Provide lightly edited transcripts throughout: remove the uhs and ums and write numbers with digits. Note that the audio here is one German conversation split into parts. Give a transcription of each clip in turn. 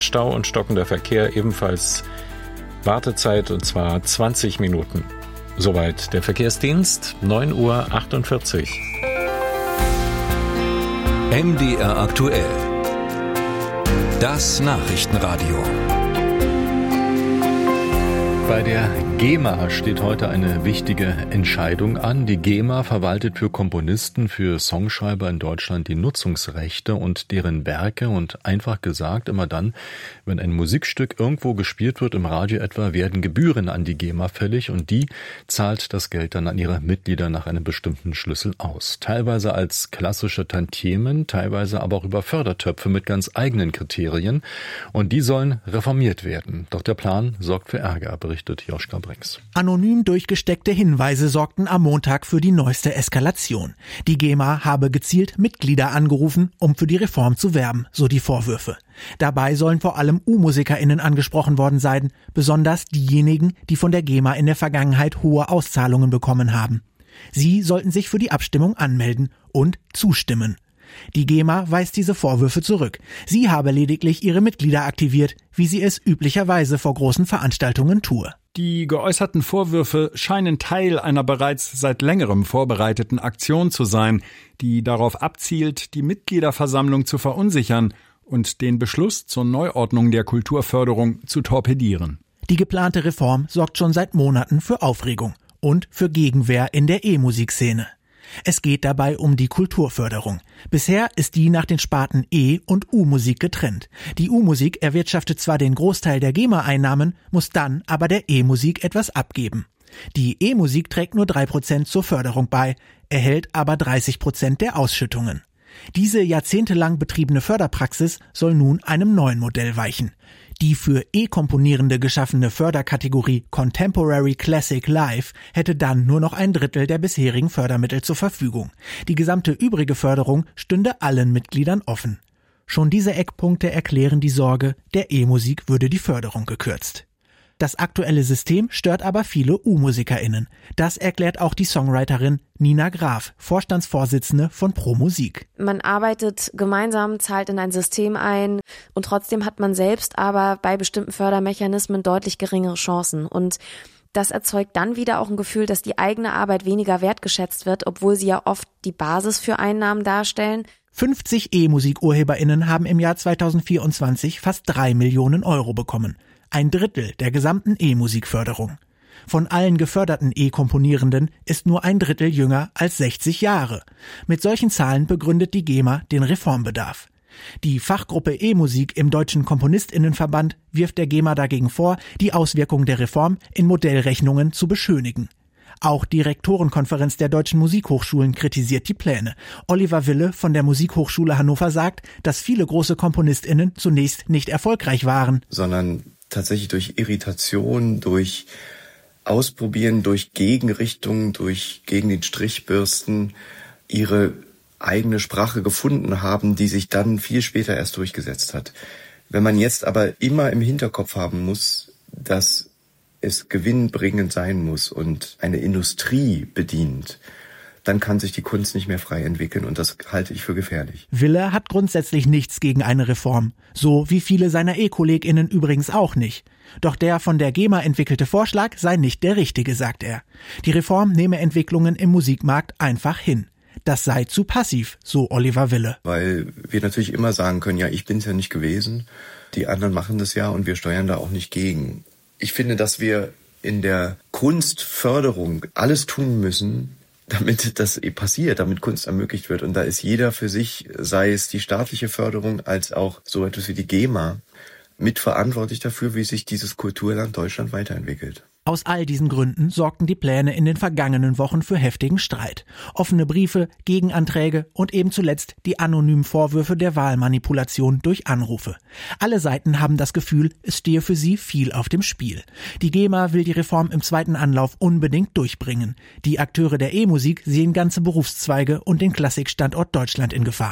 Stau und stockender Verkehr, ebenfalls Wartezeit und zwar 20 Minuten. Soweit der Verkehrsdienst, 9:48 Uhr. MDR aktuell. Das Nachrichtenradio. Bei der GEMA steht heute eine wichtige Entscheidung an. Die GEMA verwaltet für Komponisten, für Songschreiber in Deutschland die Nutzungsrechte und deren Werke. Und einfach gesagt, immer dann, wenn ein Musikstück irgendwo gespielt wird, im Radio etwa, werden Gebühren an die GEMA fällig und die zahlt das Geld dann an ihre Mitglieder nach einem bestimmten Schlüssel aus. Teilweise als klassische Tantiemen, teilweise aber auch über Fördertöpfe mit ganz eigenen Kriterien. Und die sollen reformiert werden. Doch der Plan sorgt für Ärger, berichtet Joschka Brings. Anonym durchgesteckte Hinweise sorgten am Montag für die neueste Eskalation. Die GEMA habe gezielt Mitglieder angerufen, um für die Reform zu werben, so die Vorwürfe. Dabei sollen vor allem U-MusikerInnen angesprochen worden sein, besonders diejenigen, die von der GEMA in der Vergangenheit hohe Auszahlungen bekommen haben. Sie sollten sich für die Abstimmung anmelden und zustimmen. Die GEMA weist diese Vorwürfe zurück. Sie habe lediglich ihre Mitglieder aktiviert, wie sie es üblicherweise vor großen Veranstaltungen tue. Die geäußerten Vorwürfe scheinen Teil einer bereits seit längerem vorbereiteten Aktion zu sein, die darauf abzielt, die Mitgliederversammlung zu verunsichern und den Beschluss zur Neuordnung der Kulturförderung zu torpedieren. Die geplante Reform sorgt schon seit Monaten für Aufregung und für Gegenwehr in der E-Musikszene. Es geht dabei um die Kulturförderung. Bisher ist die nach den Sparten E- und U-Musik getrennt. Die U-Musik erwirtschaftet zwar den Großteil der GEMA-Einnahmen, muss dann aber der E-Musik etwas abgeben. Die E-Musik trägt nur 3% zur Förderung bei, erhält aber 30% der Ausschüttungen. Diese jahrzehntelang betriebene Förderpraxis soll nun einem neuen Modell weichen. Die für E-Komponierende geschaffene Förderkategorie Contemporary Classic Live hätte dann nur noch 1/3 der bisherigen Fördermittel zur Verfügung. Die gesamte übrige Förderung stünde allen Mitgliedern offen. Schon diese Eckpunkte erklären die Sorge, der E-Musik würde die Förderung gekürzt. Das aktuelle System stört aber viele U-MusikerInnen. Das erklärt auch die Songwriterin Nina Graf, Vorstandsvorsitzende von Pro Musik. Man arbeitet gemeinsam, zahlt in ein System ein und trotzdem hat man selbst aber bei bestimmten Fördermechanismen deutlich geringere Chancen. Und das erzeugt dann wieder auch ein Gefühl, dass die eigene Arbeit weniger wertgeschätzt wird, obwohl sie ja oft die Basis für Einnahmen darstellen. 50 E-Musik-UrheberInnen haben im Jahr 2024 fast 3 Millionen Euro bekommen. 1/3 der gesamten E-Musikförderung. Von allen geförderten E-Komponierenden ist nur 1/3 jünger als 60 Jahre. Mit solchen Zahlen begründet die GEMA den Reformbedarf. Die Fachgruppe E-Musik im Deutschen KomponistInnenverband wirft der GEMA dagegen vor, die Auswirkungen der Reform in Modellrechnungen zu beschönigen. Auch die Rektorenkonferenz der Deutschen Musikhochschulen kritisiert die Pläne. Oliver Wille von der Musikhochschule Hannover sagt, dass viele große KomponistInnen zunächst nicht erfolgreich waren, sondern tatsächlich durch Irritation, durch Ausprobieren, durch Gegenrichtungen, durch gegen den Strichbürsten ihre eigene Sprache gefunden haben, die sich dann viel später erst durchgesetzt hat. Wenn man jetzt aber immer im Hinterkopf haben muss, dass es gewinnbringend sein muss und eine Industrie bedient, dann kann sich die Kunst nicht mehr frei entwickeln und das halte ich für gefährlich. Wille hat grundsätzlich nichts gegen eine Reform, so wie viele seiner E-KollegInnen übrigens auch nicht. Doch der von der GEMA entwickelte Vorschlag sei nicht der richtige, sagt er. Die Reform nehme Entwicklungen im Musikmarkt einfach hin. Das sei zu passiv, so Oliver Wille. Weil wir natürlich immer sagen können, ja, ich bin's ja nicht gewesen, die anderen machen das ja und wir steuern da auch nicht gegen. Ich finde, dass wir in der Kunstförderung alles tun müssen, damit das passiert, damit Kunst ermöglicht wird. Und da ist jeder für sich, sei es die staatliche Förderung als auch so etwas wie die GEMA, mitverantwortlich dafür, wie sich dieses Kulturland Deutschland weiterentwickelt. Aus all diesen Gründen sorgten die Pläne in den vergangenen Wochen für heftigen Streit. Offene Briefe, Gegenanträge und eben zuletzt die anonymen Vorwürfe der Wahlmanipulation durch Anrufe. Alle Seiten haben das Gefühl, es stehe für sie viel auf dem Spiel. Die GEMA will die Reform im zweiten Anlauf unbedingt durchbringen. Die Akteure der E-Musik sehen ganze Berufszweige und den Klassikstandort Deutschland in Gefahr.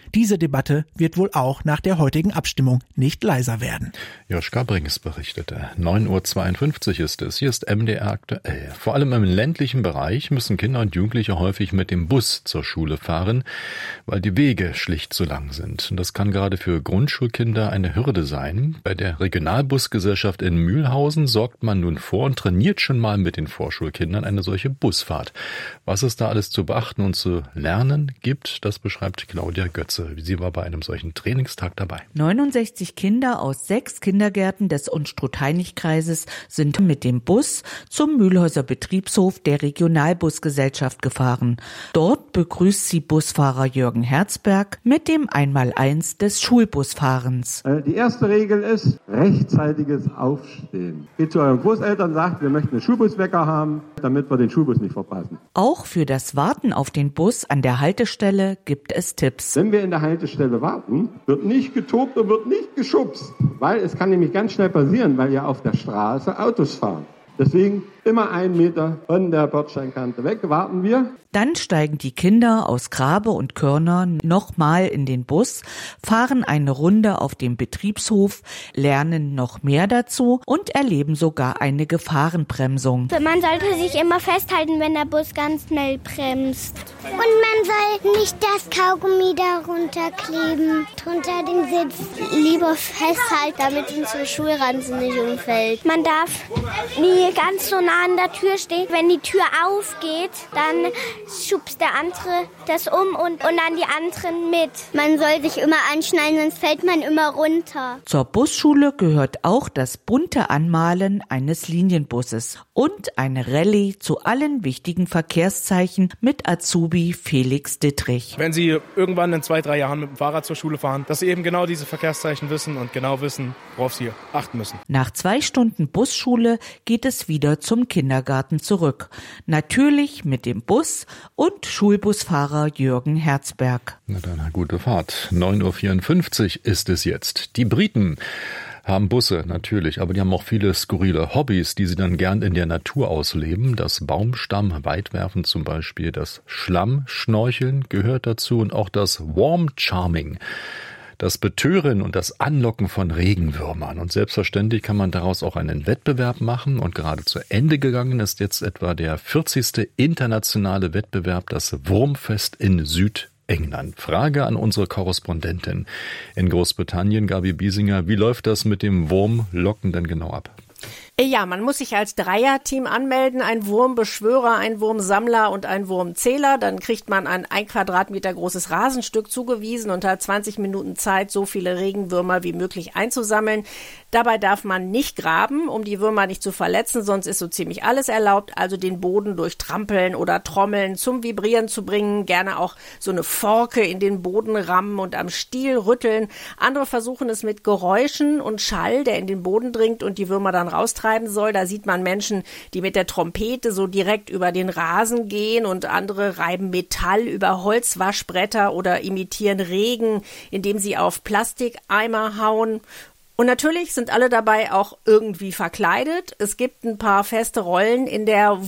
Diese Debatte wird wohl auch nach der heutigen Abstimmung nicht leiser werden. Joschka Brings berichtete. 9.52 Uhr ist es. Hier ist MDR aktuell. Vor allem im ländlichen Bereich müssen Kinder und Jugendliche häufig mit dem Bus zur Schule fahren, weil die Wege schlicht zu lang sind. Und das kann gerade für Grundschulkinder eine Hürde sein. Bei der Regionalbusgesellschaft in Mühlhausen sorgt man nun vor und trainiert schon mal mit den Vorschulkindern eine solche Busfahrt. Was es da alles zu beachten und zu lernen gibt, das beschreibt Claudia Götze. Sie war bei einem solchen Trainingstag dabei. 69 Kinder aus 6 Kindergärten des Unstrut-Hainich-Kreises sind mit dem Bus zum Mühlhäuser Betriebshof der Regionalbusgesellschaft gefahren. Dort begrüßt sie Busfahrer Jürgen Herzberg mit dem Einmaleins des Schulbusfahrens. Die erste Regel ist rechtzeitiges Aufstehen. Geht zu euren Großeltern, sagt, wir möchten einen Schulbuswecker haben, damit wir den Schulbus nicht verpassen. Auch für das Warten auf den Bus an der Haltestelle gibt es Tipps. Wenn wir in der Haltestelle warten, wird nicht getobt und wird nicht geschubst, weil es kann nämlich ganz schnell passieren, weil ja auf der Straße Autos fahren. Deswegen immer 1 Meter von der Bordsteinkante weg, warten wir. Dann steigen die Kinder aus Grabe und Körner nochmal in den Bus, fahren eine Runde auf dem Betriebshof, lernen noch mehr dazu und erleben sogar eine Gefahrenbremsung. Man sollte sich immer festhalten, wenn der Bus ganz schnell bremst. Und man soll nicht das Kaugummi darunter kleben, drunter den Sitz. Lieber festhalten, damit unsere Schulranze nicht umfällt. Man darf nie ganz so nah an der Tür stehen. Wenn die Tür aufgeht, dann schubst der andere das um und dann die anderen mit. Man soll sich immer anschnallen, sonst fällt man immer runter. Zur Busschule gehört auch das bunte Anmalen eines Linienbusses und eine Rallye zu allen wichtigen Verkehrszeichen mit Azubi Felix Dittrich. Wenn Sie irgendwann in 2-3 Jahren mit dem Fahrrad zur Schule fahren, dass Sie eben genau diese Verkehrszeichen wissen und genau wissen, worauf Sie achten müssen. Nach 2 Stunden Busschule geht es wieder zum Kindergarten zurück. Natürlich mit dem Bus und Schulbusfahrer Jürgen Herzberg. Na dann, eine gute Fahrt. 9.54 Uhr ist es jetzt. Die Briten haben Busse, natürlich, aber die haben auch viele skurrile Hobbys, die sie dann gern in der Natur ausleben. Das Baumstamm-Weitwerfen zum Beispiel, das Schlammschnorcheln gehört dazu und auch das Worm Charming. Das Betören und das Anlocken von Regenwürmern. Und selbstverständlich kann man daraus auch einen Wettbewerb machen. Und gerade zu Ende gegangen ist jetzt etwa der 40. internationale Wettbewerb, das Wurmfest in Südengland. Frage an unsere Korrespondentin in Großbritannien, Gabi Biesinger. Wie läuft das mit dem Wurmlocken denn genau ab? Ja, man muss sich als Dreierteam anmelden, ein Wurmbeschwörer, ein Wurmsammler und ein Wurmzähler. Dann kriegt man ein 1 Quadratmeter großes Rasenstück zugewiesen und hat 20 Minuten Zeit, so viele Regenwürmer wie möglich einzusammeln. Dabei darf man nicht graben, um die Würmer nicht zu verletzen, sonst ist so ziemlich alles erlaubt. Also den Boden durch Trampeln oder Trommeln zum Vibrieren zu bringen, gerne auch so eine Forke in den Boden rammen und am Stiel rütteln. Andere versuchen es mit Geräuschen und Schall, der in den Boden dringt und die Würmer dann raustreiben soll. Da sieht man Menschen, die mit der Trompete so direkt über den Rasen gehen und andere reiben Metall über Holzwaschbretter oder imitieren Regen, indem sie auf Plastikeimer hauen. Und natürlich sind alle dabei auch irgendwie verkleidet. Es gibt ein paar feste Rollen in der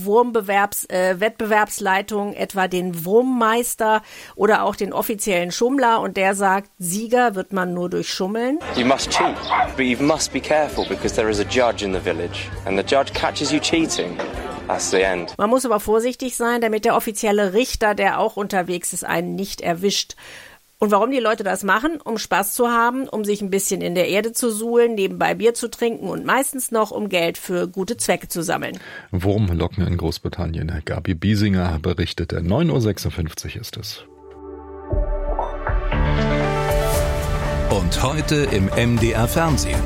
Wettbewerbsleitung, etwa den Wurmmeister oder auch den offiziellen Schummler. Und der sagt, Sieger wird man nur durch Schummeln. You must cheat, but you must be careful because there is a judge in the village and the judge catches you cheating. That's the end. Man muss aber vorsichtig sein, damit der offizielle Richter, der auch unterwegs ist, einen nicht erwischt. Und warum die Leute das machen? Um Spaß zu haben, um sich ein bisschen in der Erde zu suhlen, nebenbei Bier zu trinken und meistens noch, um Geld für gute Zwecke zu sammeln. Wurmlocken in Großbritannien. Gabi Biesinger berichtete. 9.56 Uhr ist es. Und heute im MDR Fernsehen.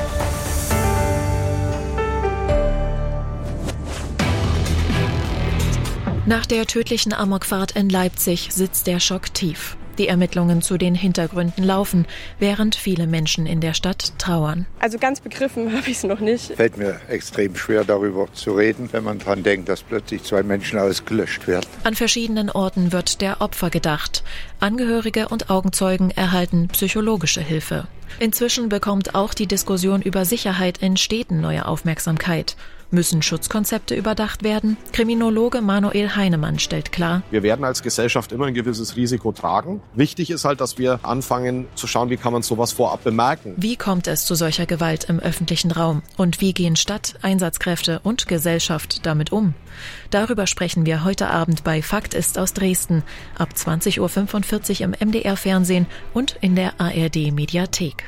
Nach der tödlichen Amokfahrt in Leipzig sitzt der Schock tief. Die Ermittlungen zu den Hintergründen laufen, während viele Menschen in der Stadt trauern. Also ganz begriffen habe ich es noch nicht. Fällt mir extrem schwer, darüber zu reden, wenn man daran denkt, dass plötzlich 2 Menschen ausgelöscht werden. An verschiedenen Orten wird der Opfer gedacht. Angehörige und Augenzeugen erhalten psychologische Hilfe. Inzwischen bekommt auch die Diskussion über Sicherheit in Städten neue Aufmerksamkeit. Müssen Schutzkonzepte überdacht werden? Kriminologe Manuel Heinemann stellt klar: Wir werden als Gesellschaft immer ein gewisses Risiko tragen. Wichtig ist halt, dass wir anfangen zu schauen, wie kann man sowas vorab bemerken. Wie kommt es zu solcher Gewalt im öffentlichen Raum? Und wie gehen Stadt, Einsatzkräfte und Gesellschaft damit um? Darüber sprechen wir heute Abend bei Fakt ist aus Dresden, ab 20.45 Uhr im MDR-Fernsehen und in der ARD-Mediathek.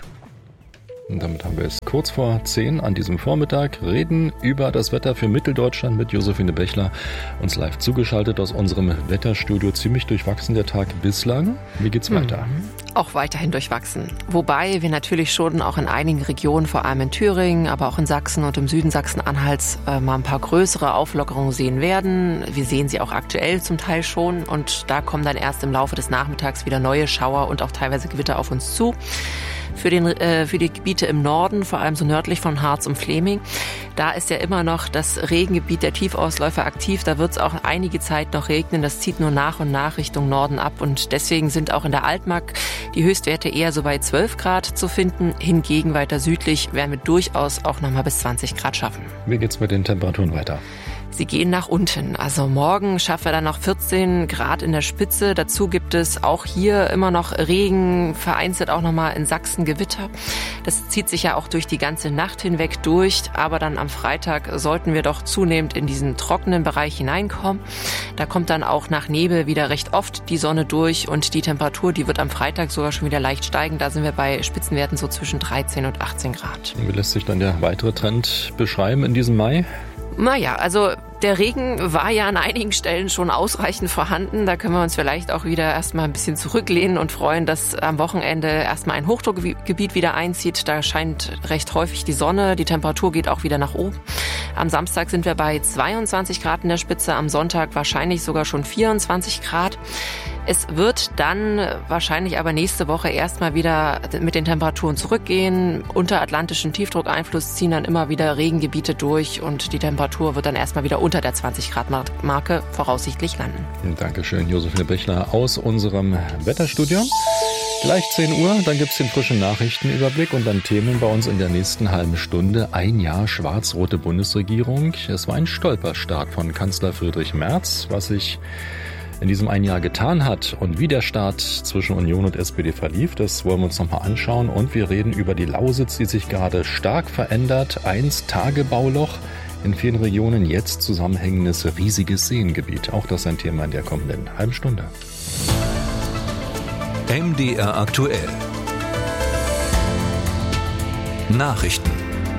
Und damit haben wir es kurz vor 10 an diesem Vormittag, reden über das Wetter für Mitteldeutschland mit Josephine Bechler, uns live zugeschaltet aus unserem Wetterstudio. Ziemlich durchwachsen der Tag bislang. Wie geht's weiter? Auch weiterhin durchwachsen. Wobei wir natürlich schon auch in einigen Regionen, vor allem in Thüringen, aber auch in Sachsen und im Süden Sachsen-Anhalts mal ein paar größere Auflockerungen sehen werden. Wir sehen sie auch aktuell zum Teil schon und da kommen dann erst im Laufe des Nachmittags wieder neue Schauer und auch teilweise Gewitter auf uns zu. Für die Gebiete im Norden, vor allem so nördlich von Harz und Fläming, da ist ja immer noch das Regengebiet der Tiefausläufer aktiv. Da wird es auch einige Zeit noch regnen. Das zieht nur nach und nach Richtung Norden ab. Und deswegen sind auch in der Altmark die Höchstwerte eher so bei 12 Grad zu finden. Hingegen weiter südlich werden wir durchaus auch nochmal bis 20 Grad schaffen. Wie geht's mit den Temperaturen weiter? Sie gehen nach unten. Also morgen schaffen wir dann noch 14 Grad in der Spitze. Dazu gibt es auch hier immer noch Regen, vereinzelt auch nochmal in Sachsen Gewitter. Das zieht sich ja auch durch die ganze Nacht hinweg durch. Aber dann am Freitag sollten wir doch zunehmend in diesen trockenen Bereich hineinkommen. Da kommt dann auch nach Nebel wieder recht oft die Sonne durch. Und die Temperatur, die wird am Freitag sogar schon wieder leicht steigen. Da sind wir bei Spitzenwerten so zwischen 13 und 18 Grad. Wie lässt sich dann der weitere Trend beschreiben in diesem Mai? Naja, also der Regen war ja an einigen Stellen schon ausreichend vorhanden. Da können wir uns vielleicht auch wieder erstmal ein bisschen zurücklehnen und freuen, dass am Wochenende erstmal ein Hochdruckgebiet wieder einzieht. Da scheint recht häufig die Sonne. Die Temperatur geht auch wieder nach oben. Am Samstag sind wir bei 22 Grad in der Spitze, am Sonntag wahrscheinlich sogar schon 24 Grad. Es wird dann wahrscheinlich aber nächste Woche erstmal wieder mit den Temperaturen zurückgehen. Unter atlantischen Tiefdruckeinfluss ziehen dann immer wieder Regengebiete durch und die Temperatur wird dann erstmal wieder unter der 20 Grad Marke voraussichtlich landen. Dankeschön, Josephine Bechler aus unserem Wetterstudio. Gleich 10 Uhr, dann gibt's den frischen Nachrichtenüberblick und dann Themen bei uns in der nächsten halben Stunde. Ein Jahr schwarz-rote Bundesregierung. Es war ein Stolperstart von Kanzler Friedrich Merz, was sich in diesem ein Jahr getan hat und wie der Start zwischen Union und SPD verlief, das wollen wir uns nochmal anschauen. Und wir reden über die Lausitz, die sich gerade stark verändert. Einst Tagebauloch, in vielen Regionen jetzt zusammenhängendes riesiges Seengebiet. Auch das ein Thema in der kommenden halben Stunde. MDR aktuell. Nachrichten.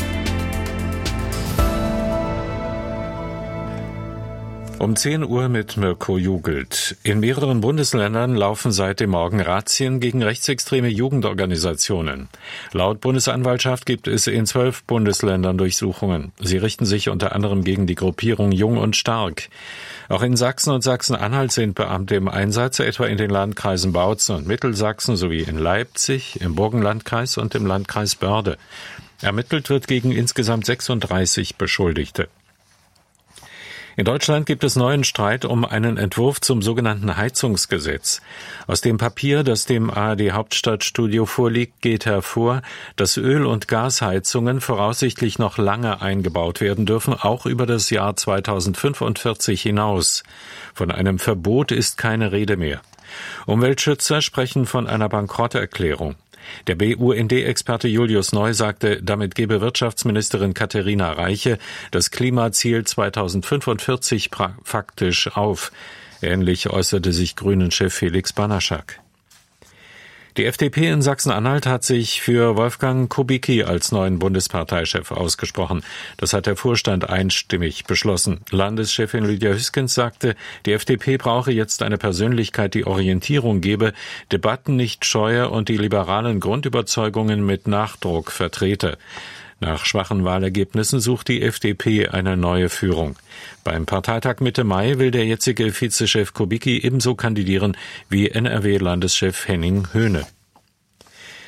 Um 10 Uhr mit Mirko Jugelt. In mehreren Bundesländern laufen seit dem Morgen Razzien gegen rechtsextreme Jugendorganisationen. Laut Bundesanwaltschaft gibt es in 12 Bundesländern Durchsuchungen. Sie richten sich unter anderem gegen die Gruppierung Jung und Stark. Auch in Sachsen und Sachsen-Anhalt sind Beamte im Einsatz, etwa in den Landkreisen Bautzen und Mittelsachsen sowie in Leipzig, im Burgenlandkreis und im Landkreis Börde. Ermittelt wird gegen insgesamt 36 Beschuldigte. In Deutschland gibt es neuen Streit um einen Entwurf zum sogenannten Heizungsgesetz. Aus dem Papier, das dem ARD-Hauptstadtstudio vorliegt, geht hervor, dass Öl- und Gasheizungen voraussichtlich noch lange eingebaut werden dürfen, auch über das Jahr 2045 hinaus. Von einem Verbot ist keine Rede mehr. Umweltschützer sprechen von einer Bankrotterklärung. Der BUND-Experte Julius Neu sagte, damit gebe Wirtschaftsministerin Katharina Reiche das Klimaziel 2045 faktisch auf. Ähnlich äußerte sich Grünen-Chef Felix Banaschak. Die FDP in Sachsen-Anhalt hat sich für Wolfgang Kubicki als neuen Bundesparteichef ausgesprochen. Das hat der Vorstand einstimmig beschlossen. Landeschefin Lydia Hüskens sagte, die FDP brauche jetzt eine Persönlichkeit, die Orientierung gebe, Debatten nicht scheue und die liberalen Grundüberzeugungen mit Nachdruck vertrete. Nach schwachen Wahlergebnissen sucht die FDP eine neue Führung. Beim Parteitag Mitte Mai will der jetzige Vizechef Kubicki ebenso kandidieren wie NRW-Landeschef Henning Höhne.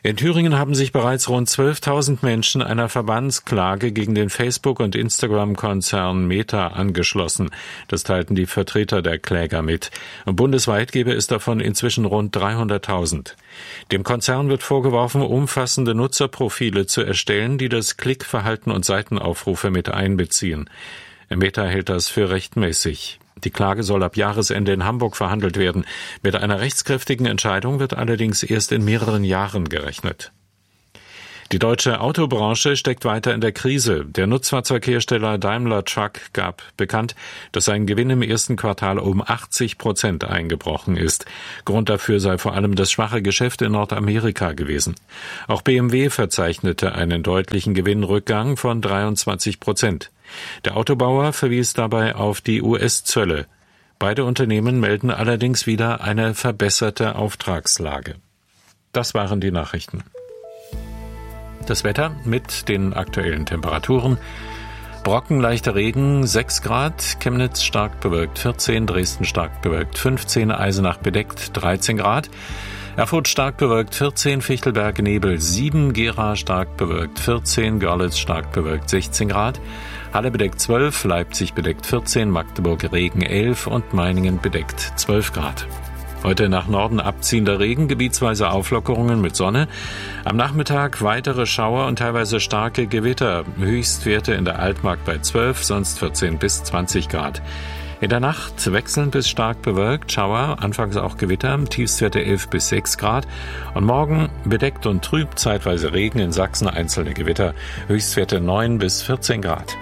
In Thüringen haben sich bereits rund 12.000 Menschen einer Verbandsklage gegen den Facebook- und Instagram-Konzern Meta angeschlossen. Das teilten die Vertreter der Kläger mit. Bundesweit gäbe es davon inzwischen rund 300.000. Dem Konzern wird vorgeworfen, umfassende Nutzerprofile zu erstellen, die das Klickverhalten und Seitenaufrufe mit einbeziehen. Meta hält das für rechtmäßig. Die Klage soll ab Jahresende in Hamburg verhandelt werden. Mit einer rechtskräftigen Entscheidung wird allerdings erst in mehreren Jahren gerechnet. Die deutsche Autobranche steckt weiter in der Krise. Der Nutzfahrzeughersteller Daimler Truck gab bekannt, dass sein Gewinn im ersten Quartal um 80% eingebrochen ist. Grund dafür sei vor allem das schwache Geschäft in Nordamerika gewesen. Auch BMW verzeichnete einen deutlichen Gewinnrückgang von 23%. Der Autobauer verwies dabei auf die US-Zölle. Beide Unternehmen melden allerdings wieder eine verbesserte Auftragslage. Das waren die Nachrichten. Das Wetter mit den aktuellen Temperaturen. Brocken, leichter Regen, 6 Grad, Chemnitz stark bewölkt 14, Dresden stark bewölkt 15, Eisenach bedeckt 13 Grad, Erfurt stark bewölkt 14, Fichtelberg Nebel 7, Gera stark bewölkt 14, Görlitz stark bewölkt 16 Grad, Halle bedeckt 12, Leipzig bedeckt 14, Magdeburg Regen 11 und Meiningen bedeckt 12 Grad. Heute nach Norden abziehender Regen, gebietsweise Auflockerungen mit Sonne. Am Nachmittag weitere Schauer und teilweise starke Gewitter. Höchstwerte in der Altmark bei 12, sonst 14 bis 20 Grad. In der Nacht wechselnd bis stark bewölkt, Schauer, anfangs auch Gewitter, Tiefstwerte 11 bis 6 Grad. Und morgen bedeckt und trüb, zeitweise Regen, in Sachsen einzelne Gewitter, Höchstwerte 9 bis 14 Grad.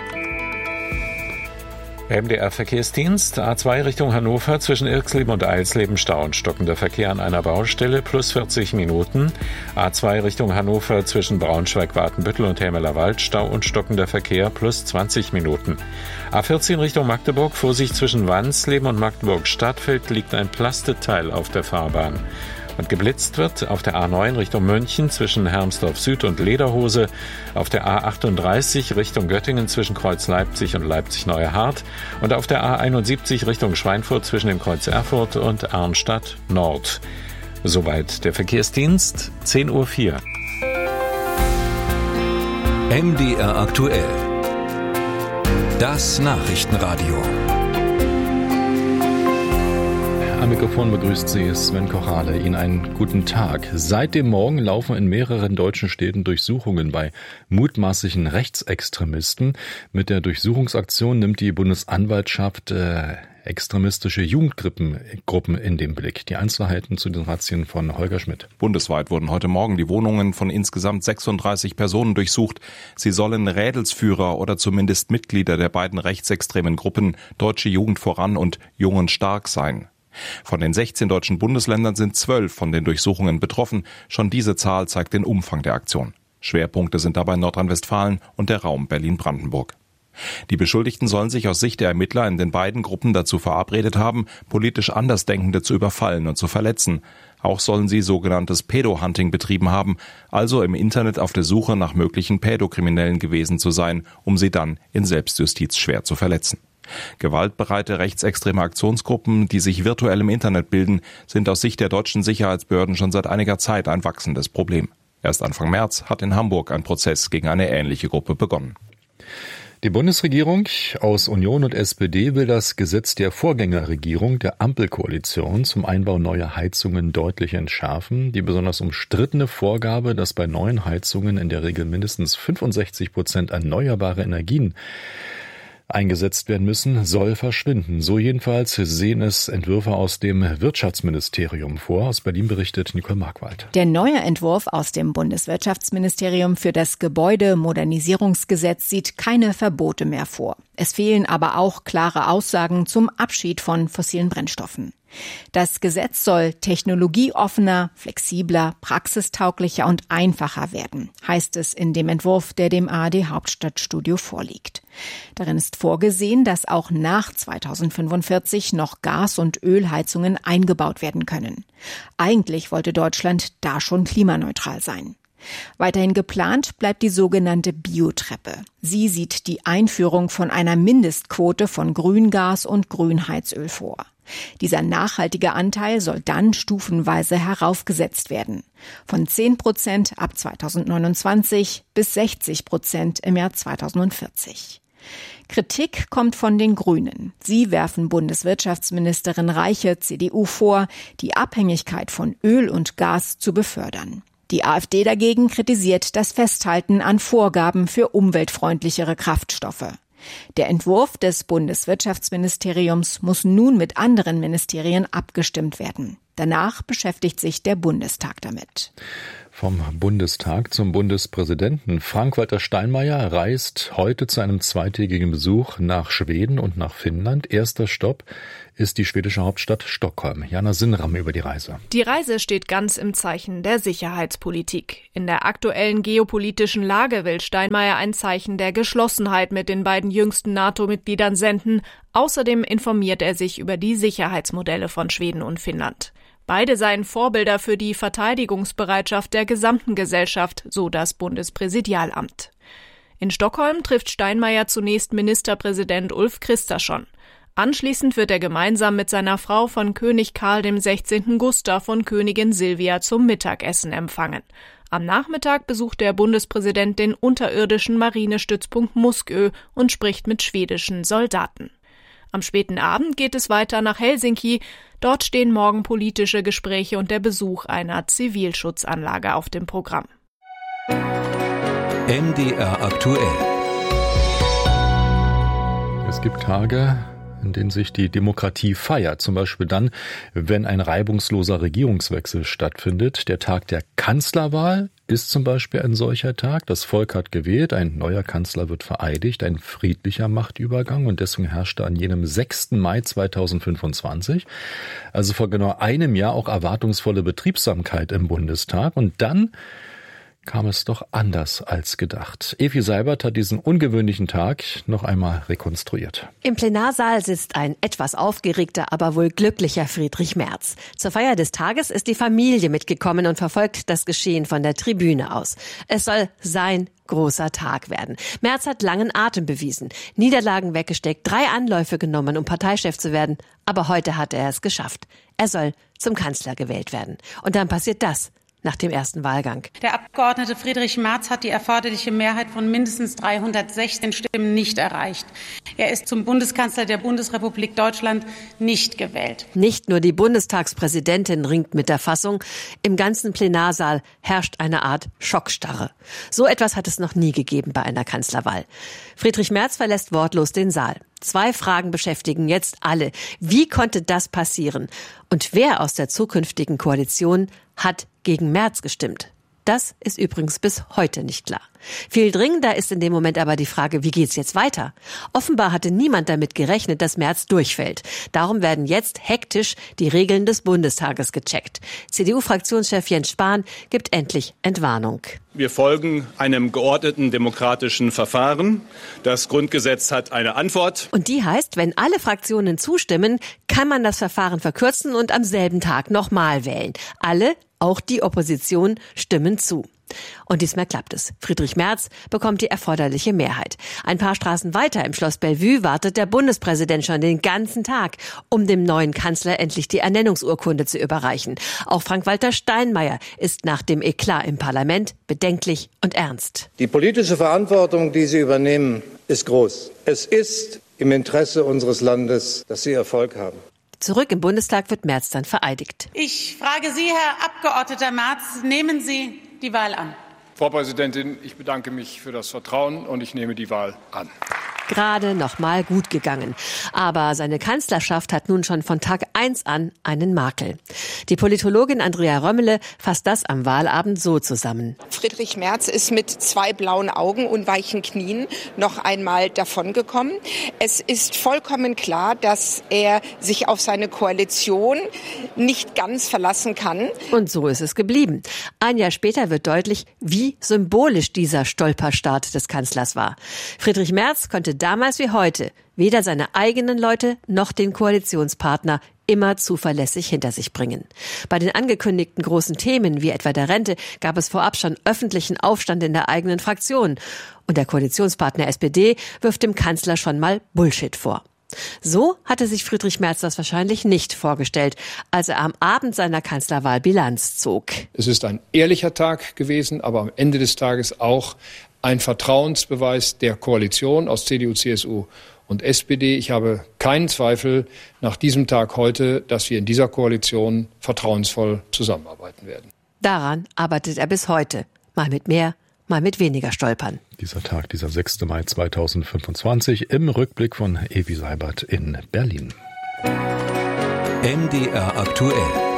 MDR-Verkehrsdienst, A2 Richtung Hannover, zwischen Irxleben und Eilsleben Stau und stockender Verkehr an einer Baustelle, plus 40 Minuten. A2 Richtung Hannover, zwischen Braunschweig-Watenbüttel und Hämelerwald, Stau und stockender Verkehr, plus 20 Minuten. A14 Richtung Magdeburg, Vorsicht zwischen Wansleben und Magdeburg-Stadtfeld, liegt ein Plasteteil auf der Fahrbahn. Und geblitzt wird auf der A9 Richtung München zwischen Hermsdorf Süd und Lederhose, auf der A38 Richtung Göttingen zwischen Kreuz Leipzig und Leipzig Neuehart und auf der A71 Richtung Schweinfurt zwischen dem Kreuz Erfurt und Arnstadt Nord. Soweit der Verkehrsdienst, 10:04 Uhr. MDR aktuell. Das Nachrichtenradio. Am Mikrofon begrüßt Sie Sven Kochale. Ihnen einen guten Tag. Seit dem Morgen laufen in mehreren deutschen Städten Durchsuchungen bei mutmaßlichen Rechtsextremisten. Mit der Durchsuchungsaktion nimmt die Bundesanwaltschaft extremistische Jugendgruppen in den Blick. Die Einzelheiten zu den Razzien von Holger Schmidt. Bundesweit wurden heute Morgen die Wohnungen von insgesamt 36 Personen durchsucht. Sie sollen Rädelsführer oder zumindest Mitglieder der beiden rechtsextremen Gruppen Deutsche Jugend voran und Jungen stark sein. Von den 16 deutschen Bundesländern sind 12 von den Durchsuchungen betroffen. Schon diese Zahl zeigt den Umfang der Aktion. Schwerpunkte sind dabei Nordrhein-Westfalen und der Raum Berlin-Brandenburg. Die Beschuldigten sollen sich aus Sicht der Ermittler in den beiden Gruppen dazu verabredet haben, politisch Andersdenkende zu überfallen und zu verletzen. Auch sollen sie sogenanntes Pädo-Hunting betrieben haben, also im Internet auf der Suche nach möglichen Pädokriminellen gewesen zu sein, um sie dann in Selbstjustiz schwer zu verletzen. Gewaltbereite rechtsextreme Aktionsgruppen, die sich virtuell im Internet bilden, sind aus Sicht der deutschen Sicherheitsbehörden schon seit einiger Zeit ein wachsendes Problem. Erst Anfang März hat in Hamburg ein Prozess gegen eine ähnliche Gruppe begonnen. Die Bundesregierung aus Union und SPD will das Gesetz der Vorgängerregierung der Ampelkoalition zum Einbau neuer Heizungen deutlich entschärfen. Die besonders umstrittene Vorgabe, dass bei neuen Heizungen in der Regel mindestens 65% erneuerbare Energien eingesetzt werden müssen, soll verschwinden. So jedenfalls sehen es Entwürfe aus dem Wirtschaftsministerium vor. Aus Berlin berichtet Nicole Markwald. Der neue Entwurf aus dem Bundeswirtschaftsministerium für das Gebäudemodernisierungsgesetz sieht keine Verbote mehr vor. Es fehlen aber auch klare Aussagen zum Abschied von fossilen Brennstoffen. Das Gesetz soll technologieoffener, flexibler, praxistauglicher und einfacher werden, heißt es in dem Entwurf, der dem ARD Hauptstadtstudio vorliegt. Darin ist vorgesehen, dass auch nach 2045 noch Gas- und Ölheizungen eingebaut werden können. Eigentlich wollte Deutschland da schon klimaneutral sein. Weiterhin geplant bleibt die sogenannte Biotreppe. Sie sieht die Einführung von einer Mindestquote von Grüngas und Grünheizöl vor. Dieser nachhaltige Anteil soll dann stufenweise heraufgesetzt werden. Von 10% ab 2029 bis 60% im Jahr 2040. Kritik kommt von den Grünen. Sie werfen Bundeswirtschaftsministerin Reiche, CDU, vor, die Abhängigkeit von Öl und Gas zu befördern. Die AfD dagegen kritisiert das Festhalten an Vorgaben für umweltfreundlichere Kraftstoffe. Der Entwurf des Bundeswirtschaftsministeriums muss nun mit anderen Ministerien abgestimmt werden. Danach beschäftigt sich der Bundestag damit. Vom Bundestag zum Bundespräsidenten. Frank-Walter Steinmeier reist heute zu einem zweitägigen Besuch nach Schweden und nach Finnland. Erster Stopp ist die schwedische Hauptstadt Stockholm. Jana Sinnram über die Reise. Die Reise steht ganz im Zeichen der Sicherheitspolitik. In der aktuellen geopolitischen Lage will Steinmeier ein Zeichen der Geschlossenheit mit den beiden jüngsten NATO-Mitgliedern senden. Außerdem informiert er sich über die Sicherheitsmodelle von Schweden und Finnland. Beide seien Vorbilder für die Verteidigungsbereitschaft der gesamten Gesellschaft, so das Bundespräsidialamt. In Stockholm trifft Steinmeier zunächst Ministerpräsident Ulf Kristersson. Anschließend wird er gemeinsam mit seiner Frau von König Karl XVI. Gustav und Königin Silvia zum Mittagessen empfangen. Am Nachmittag besucht der Bundespräsident den unterirdischen Marinestützpunkt Muskö und spricht mit schwedischen Soldaten. Am späten Abend geht es weiter nach Helsinki. Dort stehen morgen politische Gespräche und der Besuch einer Zivilschutzanlage auf dem Programm. MDR aktuell. Es gibt Tage, in denen sich die Demokratie feiert. Zum Beispiel dann, wenn ein reibungsloser Regierungswechsel stattfindet. Der Tag der Kanzlerwahl ist zum Beispiel ein solcher Tag. Das Volk hat gewählt, ein neuer Kanzler wird vereidigt, ein friedlicher Machtübergang und deswegen herrschte an jenem 6. Mai 2025, also vor genau einem Jahr, auch erwartungsvolle Betriebsamkeit im Bundestag. Und dann kam es doch anders als gedacht. Evi Seibert hat diesen ungewöhnlichen Tag noch einmal rekonstruiert. Im Plenarsaal sitzt ein etwas aufgeregter, aber wohl glücklicher Friedrich Merz. Zur Feier des Tages ist die Familie mitgekommen und verfolgt das Geschehen von der Tribüne aus. Es soll sein großer Tag werden. Merz hat langen Atem bewiesen, Niederlagen weggesteckt, 3 Anläufe genommen, um Parteichef zu werden. Aber heute hat er es geschafft. Er soll zum Kanzler gewählt werden. Und dann passiert das. Nach dem ersten Wahlgang. Der Abgeordnete Friedrich Merz hat die erforderliche Mehrheit von mindestens 316 Stimmen nicht erreicht. Er ist zum Bundeskanzler der Bundesrepublik Deutschland nicht gewählt. Nicht nur die Bundestagspräsidentin ringt mit der Fassung. Im ganzen Plenarsaal herrscht eine Art Schockstarre. So etwas hat es noch nie gegeben bei einer Kanzlerwahl. Friedrich Merz verlässt wortlos den Saal. 2 Fragen beschäftigen jetzt alle. Wie konnte das passieren? Und wer aus der zukünftigen Koalition hat gegen Merz gestimmt? Das ist übrigens bis heute nicht klar. Viel dringender ist in dem Moment aber die Frage, wie geht's jetzt weiter? Offenbar hatte niemand damit gerechnet, dass Merz durchfällt. Darum werden jetzt hektisch die Regeln des Bundestages gecheckt. CDU-Fraktionschef Jens Spahn gibt endlich Entwarnung. Wir folgen einem geordneten demokratischen Verfahren. Das Grundgesetz hat eine Antwort. Und die heißt, wenn alle Fraktionen zustimmen, kann man das Verfahren verkürzen und am selben Tag nochmal wählen. Alle, auch die Opposition, stimmen zu. Und diesmal klappt es. Friedrich Merz bekommt die erforderliche Mehrheit. Ein paar Straßen weiter im Schloss Bellevue wartet der Bundespräsident schon den ganzen Tag, um dem neuen Kanzler endlich die Ernennungsurkunde zu überreichen. Auch Frank-Walter Steinmeier ist nach dem Eklat im Parlament bedenklich und ernst. Die politische Verantwortung, die Sie übernehmen, ist groß. Es ist im Interesse unseres Landes, dass Sie Erfolg haben. Zurück im Bundestag wird Merz dann vereidigt. Ich frage Sie, Herr Abgeordneter Merz, nehmen Sie die Wahl an? Frau Präsidentin, ich bedanke mich für das Vertrauen und ich nehme die Wahl an. Gerade noch mal gut gegangen. Aber seine Kanzlerschaft hat nun schon von Tag 1 an einen Makel. Die Politologin Andrea Römmele fasst das am Wahlabend so zusammen. Friedrich Merz ist mit 2 blauen Augen und weichen Knien noch einmal davongekommen. Es ist vollkommen klar, dass er sich auf seine Koalition nicht ganz verlassen kann. Und so ist es geblieben. Ein Jahr später wird deutlich, wie symbolisch dieser Stolperstart des Kanzlers war. Friedrich Merz konnte damals wie heute weder seine eigenen Leute noch den Koalitionspartner immer zuverlässig hinter sich bringen. Bei den angekündigten großen Themen wie etwa der Rente gab es vorab schon öffentlichen Aufstand in der eigenen Fraktion. Und der Koalitionspartner SPD wirft dem Kanzler schon mal Bullshit vor. So hatte sich Friedrich Merz das wahrscheinlich nicht vorgestellt, als er am Abend seiner Kanzlerwahl Bilanz zog. Es ist ein ehrlicher Tag gewesen, aber am Ende des Tages auch ein Vertrauensbeweis der Koalition aus CDU, CSU und SPD. Ich habe keinen Zweifel nach diesem Tag heute, dass wir in dieser Koalition vertrauensvoll zusammenarbeiten werden. Daran arbeitet er bis heute. Mal mit mehr, mal mit weniger Stolpern. Dieser Tag, dieser 6. Mai 2025, im Rückblick von Evi Seibert in Berlin. MDR aktuell.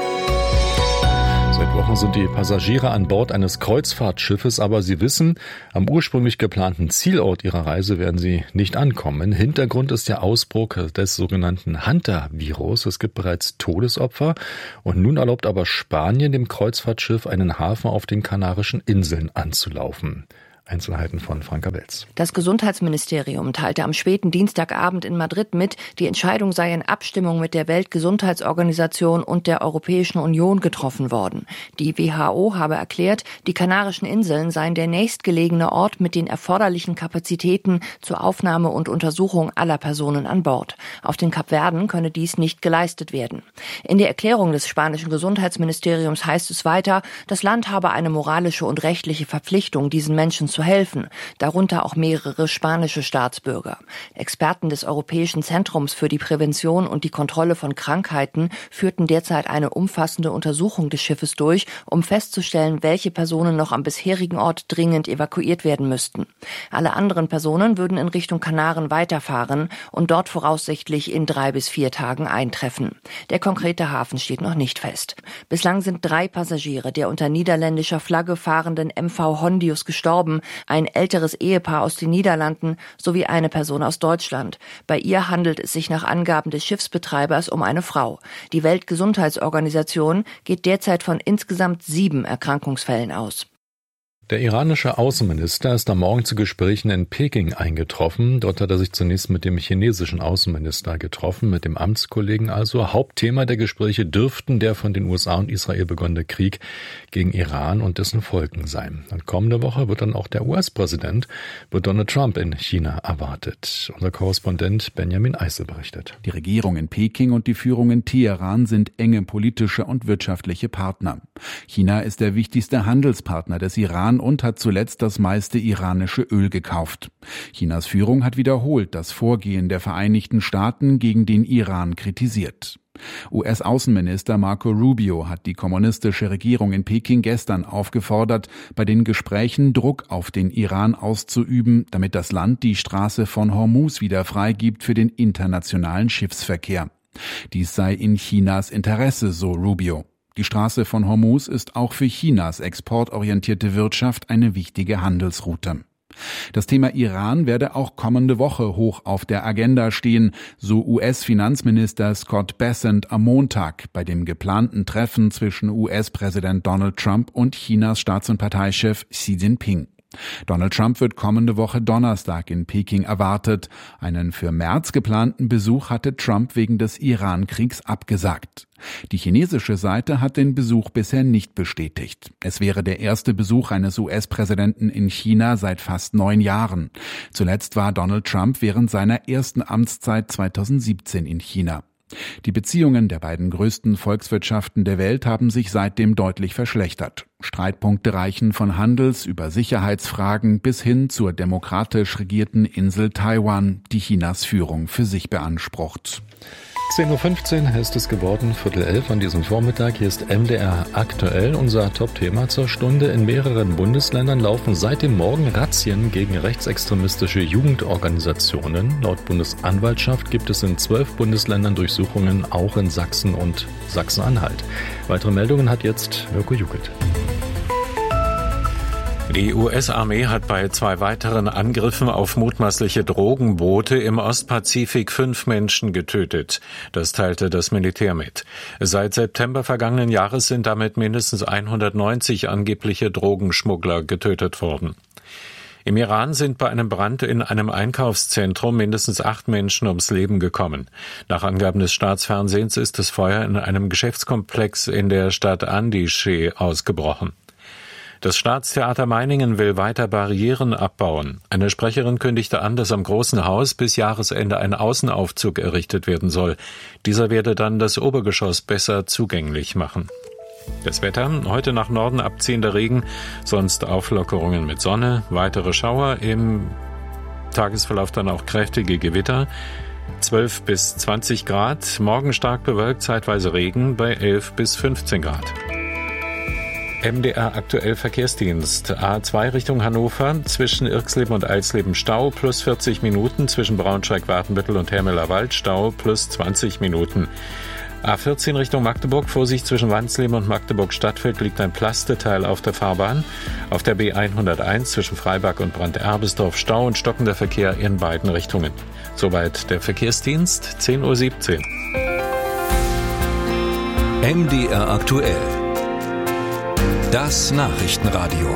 Seit Wochen sind die Passagiere an Bord eines Kreuzfahrtschiffes, aber sie wissen, am ursprünglich geplanten Zielort ihrer Reise werden sie nicht ankommen. Hintergrund ist der Ausbruch des sogenannten Hunter-Virus. Es gibt bereits Todesopfer und nun erlaubt aber Spanien dem Kreuzfahrtschiff einen Hafen auf den Kanarischen Inseln anzulaufen. Einzelheiten von Franka Welz. Das Gesundheitsministerium teilte am späten Dienstagabend in Madrid mit, die Entscheidung sei in Abstimmung mit der Weltgesundheitsorganisation und der Europäischen Union getroffen worden. Die WHO habe erklärt, die Kanarischen Inseln seien der nächstgelegene Ort mit den erforderlichen Kapazitäten zur Aufnahme und Untersuchung aller Personen an Bord. Auf den Kapverden könne dies nicht geleistet werden. In der Erklärung des spanischen Gesundheitsministeriums heißt es weiter, das Land habe eine moralische und rechtliche Verpflichtung, diesen Menschen zu helfen, darunter auch mehrere spanische Staatsbürger. Experten des Europäischen Zentrums für die Prävention und die Kontrolle von Krankheiten führten derzeit eine umfassende Untersuchung des Schiffes durch, um festzustellen, welche Personen noch am bisherigen Ort dringend evakuiert werden müssten. Alle anderen Personen würden in Richtung Kanaren weiterfahren und dort voraussichtlich in 3 bis 4 Tagen eintreffen. Der konkrete Hafen steht noch nicht fest. Bislang sind 3 Passagiere der unter niederländischer Flagge fahrenden MV Hondius gestorben, ein älteres Ehepaar aus den Niederlanden sowie eine Person aus Deutschland. Bei ihr handelt es sich nach Angaben des Schiffsbetreibers um eine Frau. Die Weltgesundheitsorganisation geht derzeit von insgesamt 7 Erkrankungsfällen aus. Der iranische Außenminister ist am Morgen zu Gesprächen in Peking eingetroffen. Dort hat er sich zunächst mit dem chinesischen Außenminister getroffen, mit dem Amtskollegen also. Hauptthema der Gespräche dürften der von den USA und Israel begonnene Krieg gegen Iran und dessen Folgen sein. Und kommende Woche wird dann auch der US-Präsident, wird Donald Trump in China erwartet. Unser Korrespondent Benjamin Eisel berichtet. Die Regierung in Peking und die Führung in Teheran sind enge politische und wirtschaftliche Partner. China ist der wichtigste Handelspartner des Iran und hat zuletzt das meiste iranische Öl gekauft. Chinas Führung hat wiederholt das Vorgehen der Vereinigten Staaten gegen den Iran kritisiert. US-Außenminister Marco Rubio hat die kommunistische Regierung in Peking gestern aufgefordert, bei den Gesprächen Druck auf den Iran auszuüben, damit das Land die Straße von Hormuz wieder freigibt für den internationalen Schiffsverkehr. Dies sei in Chinas Interesse, so Rubio. Die Straße von Hormuz ist auch für Chinas exportorientierte Wirtschaft eine wichtige Handelsroute. Das Thema Iran werde auch kommende Woche hoch auf der Agenda stehen, so US-Finanzminister Scott Bessent am Montag bei dem geplanten Treffen zwischen US-Präsident Donald Trump und Chinas Staats- und Parteichef Xi Jinping. Donald Trump wird kommende Woche Donnerstag in Peking erwartet. Einen für März geplanten Besuch hatte Trump wegen des Iran-Kriegs abgesagt. Die chinesische Seite hat den Besuch bisher nicht bestätigt. Es wäre der erste Besuch eines US-Präsidenten in China seit fast 9 Jahren. Zuletzt war Donald Trump während seiner ersten Amtszeit 2017 in China. Die Beziehungen der beiden größten Volkswirtschaften der Welt haben sich seitdem deutlich verschlechtert. Streitpunkte reichen von Handels- über Sicherheitsfragen bis hin zur demokratisch regierten Insel Taiwan, die Chinas Führung für sich beansprucht. 10.15 Uhr ist es geworden, 10:45 an diesem Vormittag. Hier ist MDR aktuell, unser Top-Thema zur Stunde. In mehreren Bundesländern laufen seit dem Morgen Razzien gegen rechtsextremistische Jugendorganisationen. Laut Bundesanwaltschaft gibt es in 12 Bundesländern Durchsuchungen, auch in Sachsen und Sachsen-Anhalt. Weitere Meldungen hat jetzt Mirko Juckelt. Die US-Armee hat bei 2 weiteren Angriffen auf mutmaßliche Drogenboote im Ostpazifik 5 Menschen getötet. Das teilte das Militär mit. Seit September vergangenen Jahres sind damit mindestens 190 angebliche Drogenschmuggler getötet worden. Im Iran sind bei einem Brand in einem Einkaufszentrum mindestens 8 Menschen ums Leben gekommen. Nach Angaben des Staatsfernsehens ist das Feuer in einem Geschäftskomplex in der Stadt Andijeh ausgebrochen. Das Staatstheater Meiningen will weiter Barrieren abbauen. Eine Sprecherin kündigte an, dass am Großen Haus bis Jahresende ein Außenaufzug errichtet werden soll. Dieser werde dann das Obergeschoss besser zugänglich machen. Das Wetter, heute nach Norden abziehender Regen, sonst Auflockerungen mit Sonne, weitere Schauer, im Tagesverlauf dann auch kräftige Gewitter, 12 bis 20 Grad, morgen stark bewölkt, zeitweise Regen bei 11 bis 15 Grad. MDR aktuell Verkehrsdienst. A2 Richtung Hannover, zwischen Irxleben und Eilsleben Stau plus 40 Minuten, zwischen Braunschweig, Wartenbüttel und Hermeler Wald Stau plus 20 Minuten. A14 Richtung Magdeburg, Vorsicht zwischen Wansleben und Magdeburg Stadtfeld liegt ein Plasteteil auf der Fahrbahn. Auf der B101 zwischen Freiberg und Brand-Erbesdorf Stau und stockender Verkehr in beiden Richtungen. Soweit der Verkehrsdienst, 10:17 Uhr. MDR aktuell. Das Nachrichtenradio.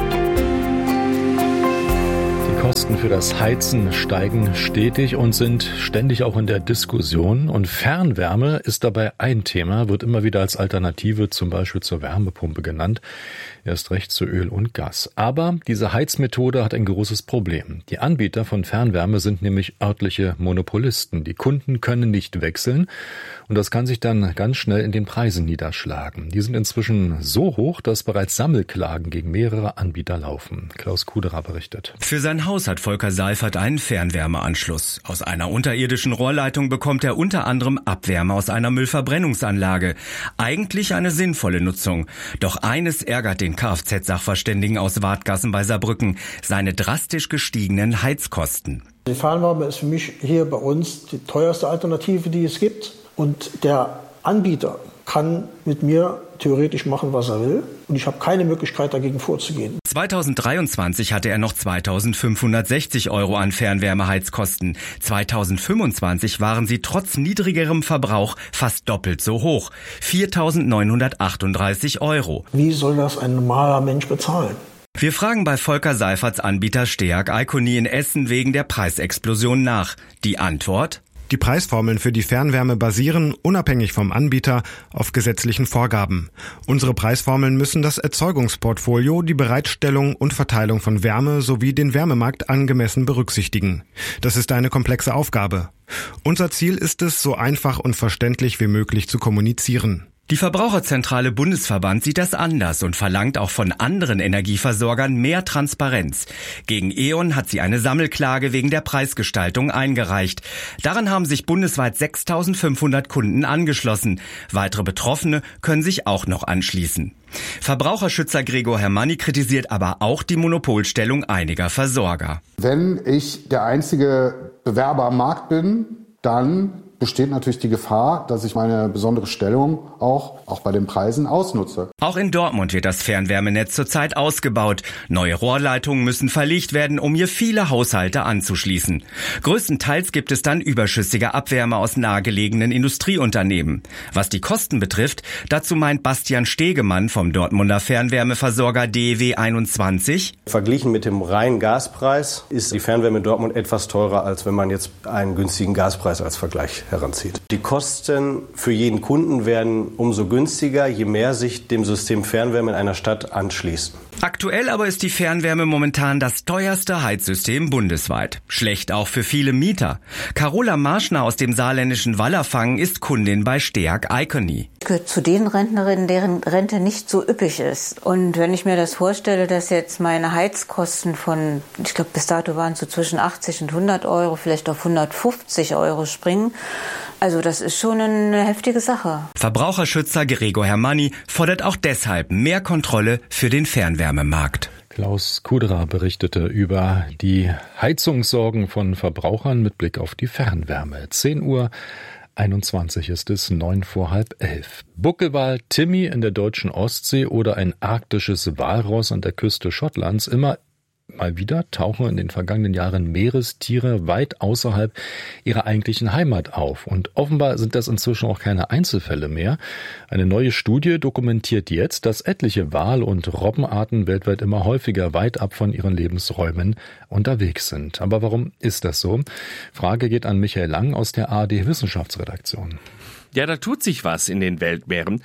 Die Kosten für das Heizen steigen stetig und sind ständig auch in der Diskussion. Und Fernwärme ist dabei ein Thema, wird immer wieder als Alternative zum Beispiel zur Wärmepumpe genannt. Erst recht zu Öl und Gas. Aber diese Heizmethode hat ein großes Problem. Die Anbieter von Fernwärme sind nämlich örtliche Monopolisten. Die Kunden können nicht wechseln und das kann sich dann ganz schnell in den Preisen niederschlagen. Die sind inzwischen so hoch, dass bereits Sammelklagen gegen mehrere Anbieter laufen. Klaus Kuderer berichtet. Für sein Haus hat Volker Seifert einen Fernwärmeanschluss. Aus einer unterirdischen Rohrleitung bekommt er unter anderem Abwärme aus einer Müllverbrennungsanlage. Eigentlich eine sinnvolle Nutzung. Doch eines ärgert den Kfz-Sachverständigen aus Wadgassen bei Saarbrücken: seine drastisch gestiegenen Heizkosten. Die Fernwärme ist für mich hier bei uns die teuerste Alternative, die es gibt. Und der Anbieter kann mit mir theoretisch machen, was er will. Und ich habe keine Möglichkeit, dagegen vorzugehen. 2023 hatte er noch 2.560 € an Fernwärmeheizkosten. 2025 waren sie trotz niedrigerem Verbrauch fast doppelt so hoch: 4.938 €. Wie soll das ein normaler Mensch bezahlen? Wir fragen bei Volker Seiferts Anbieter Steag Iconi in Essen wegen der Preisexplosion nach. Die Antwort: Die Preisformeln für die Fernwärme basieren, unabhängig vom Anbieter, auf gesetzlichen Vorgaben. Unsere Preisformeln müssen das Erzeugungsportfolio, die Bereitstellung und Verteilung von Wärme sowie den Wärmemarkt angemessen berücksichtigen. Das ist eine komplexe Aufgabe. Unser Ziel ist es, so einfach und verständlich wie möglich zu kommunizieren. Die Verbraucherzentrale Bundesverband sieht das anders und verlangt auch von anderen Energieversorgern mehr Transparenz. Gegen E.ON hat sie eine Sammelklage wegen der Preisgestaltung eingereicht. Daran haben sich bundesweit 6.500 Kunden angeschlossen. Weitere Betroffene können sich auch noch anschließen. Verbraucherschützer Gregor Hermanni kritisiert aber auch die Monopolstellung einiger Versorger. Wenn ich der einzige Bewerber am Markt bin, dann besteht natürlich die Gefahr, dass ich meine besondere Stellung auch bei den Preisen ausnutze. Auch in Dortmund wird das Fernwärmenetz zurzeit ausgebaut. Neue Rohrleitungen müssen verlegt werden, um hier viele Haushalte anzuschließen. Größtenteils gibt es dann überschüssige Abwärme aus nahegelegenen Industrieunternehmen. Was die Kosten betrifft, dazu meint Bastian Stegemann vom Dortmunder Fernwärmeversorger DEW 21. Verglichen mit dem reinen Gaspreis ist die Fernwärme in Dortmund etwas teurer, als wenn man jetzt einen günstigen Gaspreis als Vergleich heranzieht. Die Kosten für jeden Kunden werden umso günstiger, je mehr sich dem System Fernwärme in einer Stadt anschließen. Aktuell aber ist die Fernwärme momentan das teuerste Heizsystem bundesweit. Schlecht auch für viele Mieter. Carola Marschner aus dem saarländischen Wallerfangen ist Kundin bei Steag Iconi. Ich gehöre zu den Rentnerinnen, deren Rente nicht so üppig ist. Und wenn ich mir das vorstelle, dass jetzt meine Heizkosten von, ich glaube bis dato waren es so zwischen 80 und 100 €, vielleicht auf 150 € springen, also das ist schon eine heftige Sache. Verbraucherschützer Gregor Hermanni fordert auch deshalb mehr Kontrolle für den Fernwärmemarkt. Klaus Kuderer berichtete über die Heizungssorgen von Verbrauchern mit Blick auf die Fernwärme. 10:21 ist es, 9 vor halb 11. Buckelwal, Timmy in der deutschen Ostsee oder ein arktisches Walross an der Küste Schottlands. Immer mal wieder tauchen in den vergangenen Jahren Meerestiere weit außerhalb ihrer eigentlichen Heimat auf. Und offenbar sind das inzwischen auch keine Einzelfälle mehr. Eine neue Studie dokumentiert jetzt, dass etliche Wal- und Robbenarten weltweit immer häufiger weit ab von ihren Lebensräumen unterwegs sind. Aber warum ist das so? Frage geht an Michael Lang aus der ARD Wissenschaftsredaktion. Ja, da tut sich was in den Weltmeeren.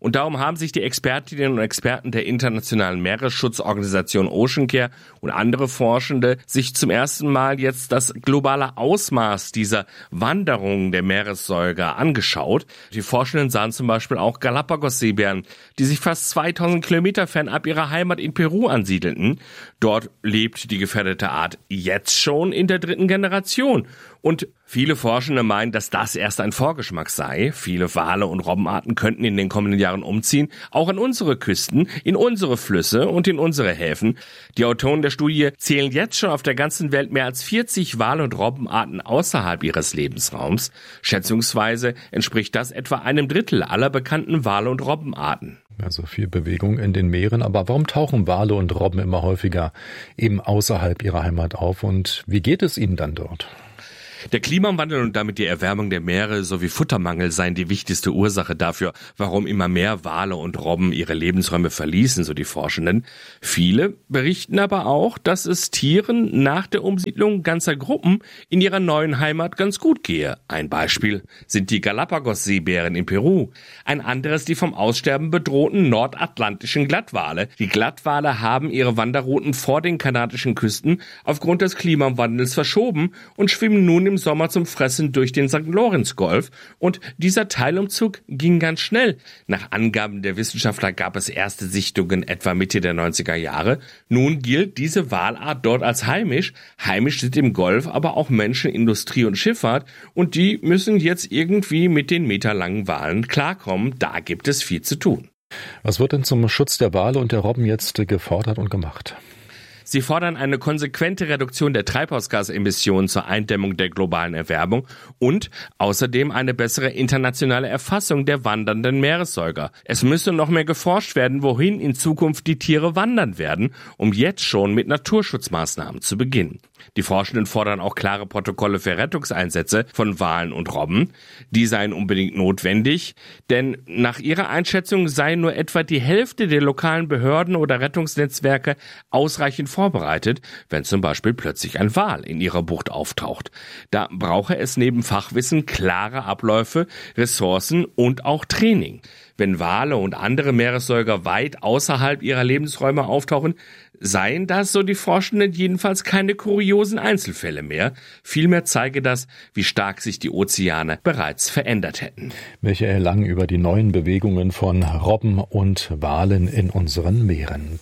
Und darum haben sich die Expertinnen und Experten der internationalen Meeresschutzorganisation OceanCare und andere Forschende sich zum ersten Mal jetzt das globale Ausmaß dieser Wanderung der Meeressäuger angeschaut. Die Forschenden sahen zum Beispiel auch Galapagos-Seebären, die sich fast 2000 Kilometer fernab ihrer Heimat in Peru ansiedelten. Dort lebt die gefährdete Art jetzt schon in der 3. Generation. Und viele Forschende meinen, dass das erst ein Vorgeschmack sei. Viele Wale und Robbenarten könnten in den kommenden Jahren umziehen, auch an unsere Küsten, in unsere Flüsse und in unsere Häfen. Die Autoren der Studie zählen jetzt schon auf der ganzen Welt mehr als 40 Wale- und Robbenarten außerhalb ihres Lebensraums. Schätzungsweise entspricht das etwa 1/3 aller bekannten Wale- und Robbenarten. Also viel Bewegung in den Meeren. Aber warum tauchen Wale und Robben immer häufiger eben außerhalb ihrer Heimat auf? Und wie geht es ihnen dann dort? Der Klimawandel und damit die Erwärmung der Meere sowie Futtermangel seien die wichtigste Ursache dafür, warum immer mehr Wale und Robben ihre Lebensräume verließen, so die Forschenden. Viele berichten aber auch, dass es Tieren nach der Umsiedlung ganzer Gruppen in ihrer neuen Heimat ganz gut gehe. Ein Beispiel sind die Galapagos-Seebären in Peru. Ein anderes die vom Aussterben bedrohten nordatlantischen Glattwale. Die Glattwale haben ihre Wanderrouten vor den kanadischen Küsten aufgrund des Klimawandels verschoben und schwimmen nun im Sommer zum Fressen durch den St. Lawrence-Golf. Und dieser Teilumzug ging ganz schnell. Nach Angaben der Wissenschaftler gab es erste Sichtungen etwa Mitte der 90er Jahre. Nun gilt diese Walart dort als heimisch. Heimisch sind im Golf aber auch Menschen, Industrie und Schifffahrt. Und die müssen jetzt irgendwie mit den meterlangen Walen klarkommen. Da gibt es viel zu tun. Was wird denn zum Schutz der Wale und der Robben jetzt gefordert und gemacht? Sie fordern eine konsequente Reduktion der Treibhausgasemissionen zur Eindämmung der globalen Erwärmung und außerdem eine bessere internationale Erfassung der wandernden Meeressäuger. Es müsse noch mehr geforscht werden, wohin in Zukunft die Tiere wandern werden, um jetzt schon mit Naturschutzmaßnahmen zu beginnen. Die Forschenden fordern auch klare Protokolle für Rettungseinsätze von Walen und Robben. Die seien unbedingt notwendig, denn nach ihrer Einschätzung sei nur etwa die Hälfte der lokalen Behörden oder Rettungsnetzwerke ausreichend vorbereitet, wenn zum Beispiel plötzlich ein Wal in ihrer Bucht auftaucht. Da brauche es neben Fachwissen klare Abläufe, Ressourcen und auch Training. Wenn Wale und andere Meeressäuger weit außerhalb ihrer Lebensräume auftauchen, seien das, so die Forschenden, jedenfalls keine kuriosen Einzelfälle mehr. Vielmehr zeige das, wie stark sich die Ozeane bereits verändert hätten. Michael Lang über die neuen Bewegungen von Robben und Walen in unseren Meeren.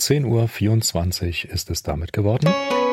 10:24 Uhr ist es damit geworden.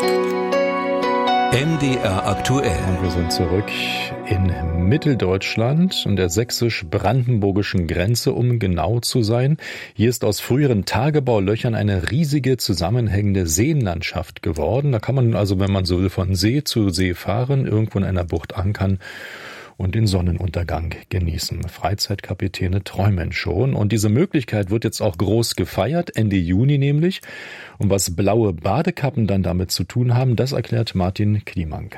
MDR aktuell. Und wir sind zurück in Mitteldeutschland und der sächsisch-brandenburgischen Grenze, um genau zu sein. Hier ist aus früheren Tagebaulöchern eine riesige zusammenhängende Seenlandschaft geworden. Da kann man also, wenn man so will, von See zu See fahren, irgendwo in einer Bucht ankern und den Sonnenuntergang genießen. Freizeitkapitäne träumen schon. Und diese Möglichkeit wird jetzt auch groß gefeiert, Ende Juni nämlich. Und was blaue Badekappen dann damit zu tun haben, das erklärt Martin Kliemank.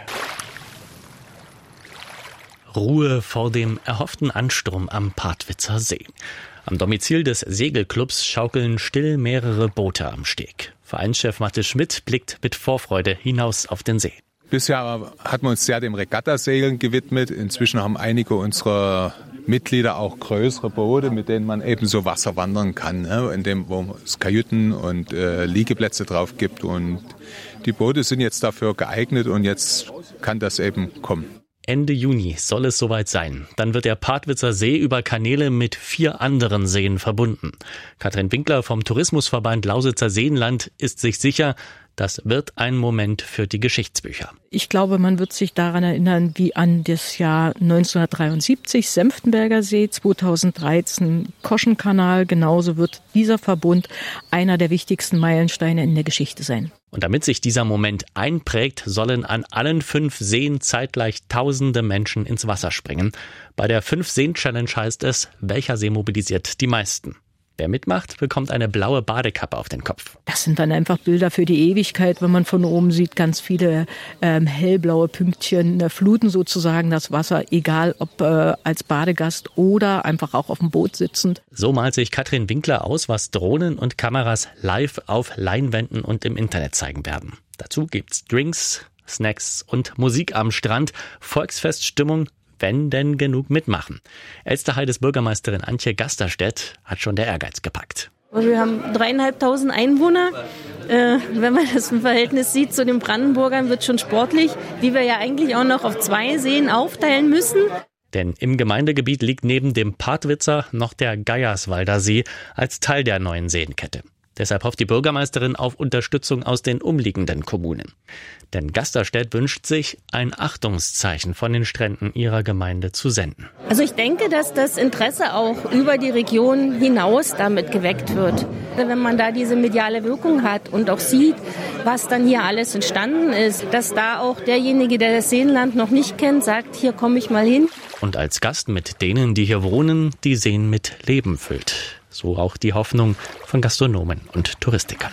Ruhe vor dem erhofften Ansturm am Partwitzer See. Am Domizil des Segelclubs schaukeln still mehrere Boote am Steg. Vereinschef Mathis Schmidt blickt mit Vorfreude hinaus auf den See. Bisher hatten wir uns sehr dem Regattasegeln gewidmet. Inzwischen haben einige unserer Mitglieder auch größere Boote, mit denen man eben so Wasser wandern kann, ne? In dem, wo es Kajüten und Liegeplätze drauf gibt. Und die Boote sind jetzt dafür geeignet und jetzt kann das eben kommen. Ende Juni soll es soweit sein. Dann wird der Partwitzer See über Kanäle mit 4 anderen Seen verbunden. Katrin Winkler vom Tourismusverband Lausitzer Seenland ist sich sicher, das wird ein Moment für die Geschichtsbücher. Ich glaube, man wird sich daran erinnern, wie an das Jahr 1973, Senftenberger See, 2013 Koschenkanal. Genauso wird dieser Verbund einer der wichtigsten Meilensteine in der Geschichte sein. Und damit sich dieser Moment einprägt, sollen an allen 5 Seen zeitgleich tausende Menschen ins Wasser springen. Bei der 5-Seen-Challenge heißt es, welcher See mobilisiert die meisten? Wer mitmacht, bekommt eine blaue Badekappe auf den Kopf. Das sind dann einfach Bilder für die Ewigkeit, wenn man von oben sieht, ganz viele hellblaue Pünktchen fluten sozusagen das Wasser, egal ob als Badegast oder einfach auch auf dem Boot sitzend. So malt sich Katrin Winkler aus, was Drohnen und Kameras live auf Leinwänden und im Internet zeigen werden. Dazu gibt's Drinks, Snacks und Musik am Strand, Volksfeststimmung, wenn denn genug mitmachen. Elsterheides Bürgermeisterin Antje Gasterstedt hat schon der Ehrgeiz gepackt. Wir haben 3.500 Einwohner. Wenn man das im Verhältnis sieht zu den Brandenburgern, wird schon sportlich, die wir ja eigentlich auch noch auf 2 Seen aufteilen müssen. Denn im Gemeindegebiet liegt neben dem Partwitzer noch der Geierswalder See als Teil der neuen Seenkette. Deshalb hofft die Bürgermeisterin auf Unterstützung aus den umliegenden Kommunen. Denn Gasterstedt wünscht sich, ein Achtungszeichen von den Stränden ihrer Gemeinde zu senden. Also ich denke, dass das Interesse auch über die Region hinaus damit geweckt wird. Wenn man da diese mediale Wirkung hat und auch sieht, was dann hier alles entstanden ist, dass da auch derjenige, der das Seenland noch nicht kennt, sagt, hier komme ich mal hin. Und als Gast mit denen, die hier wohnen, die Seen mit Leben füllt. So auch die Hoffnung von Gastronomen und Touristikern.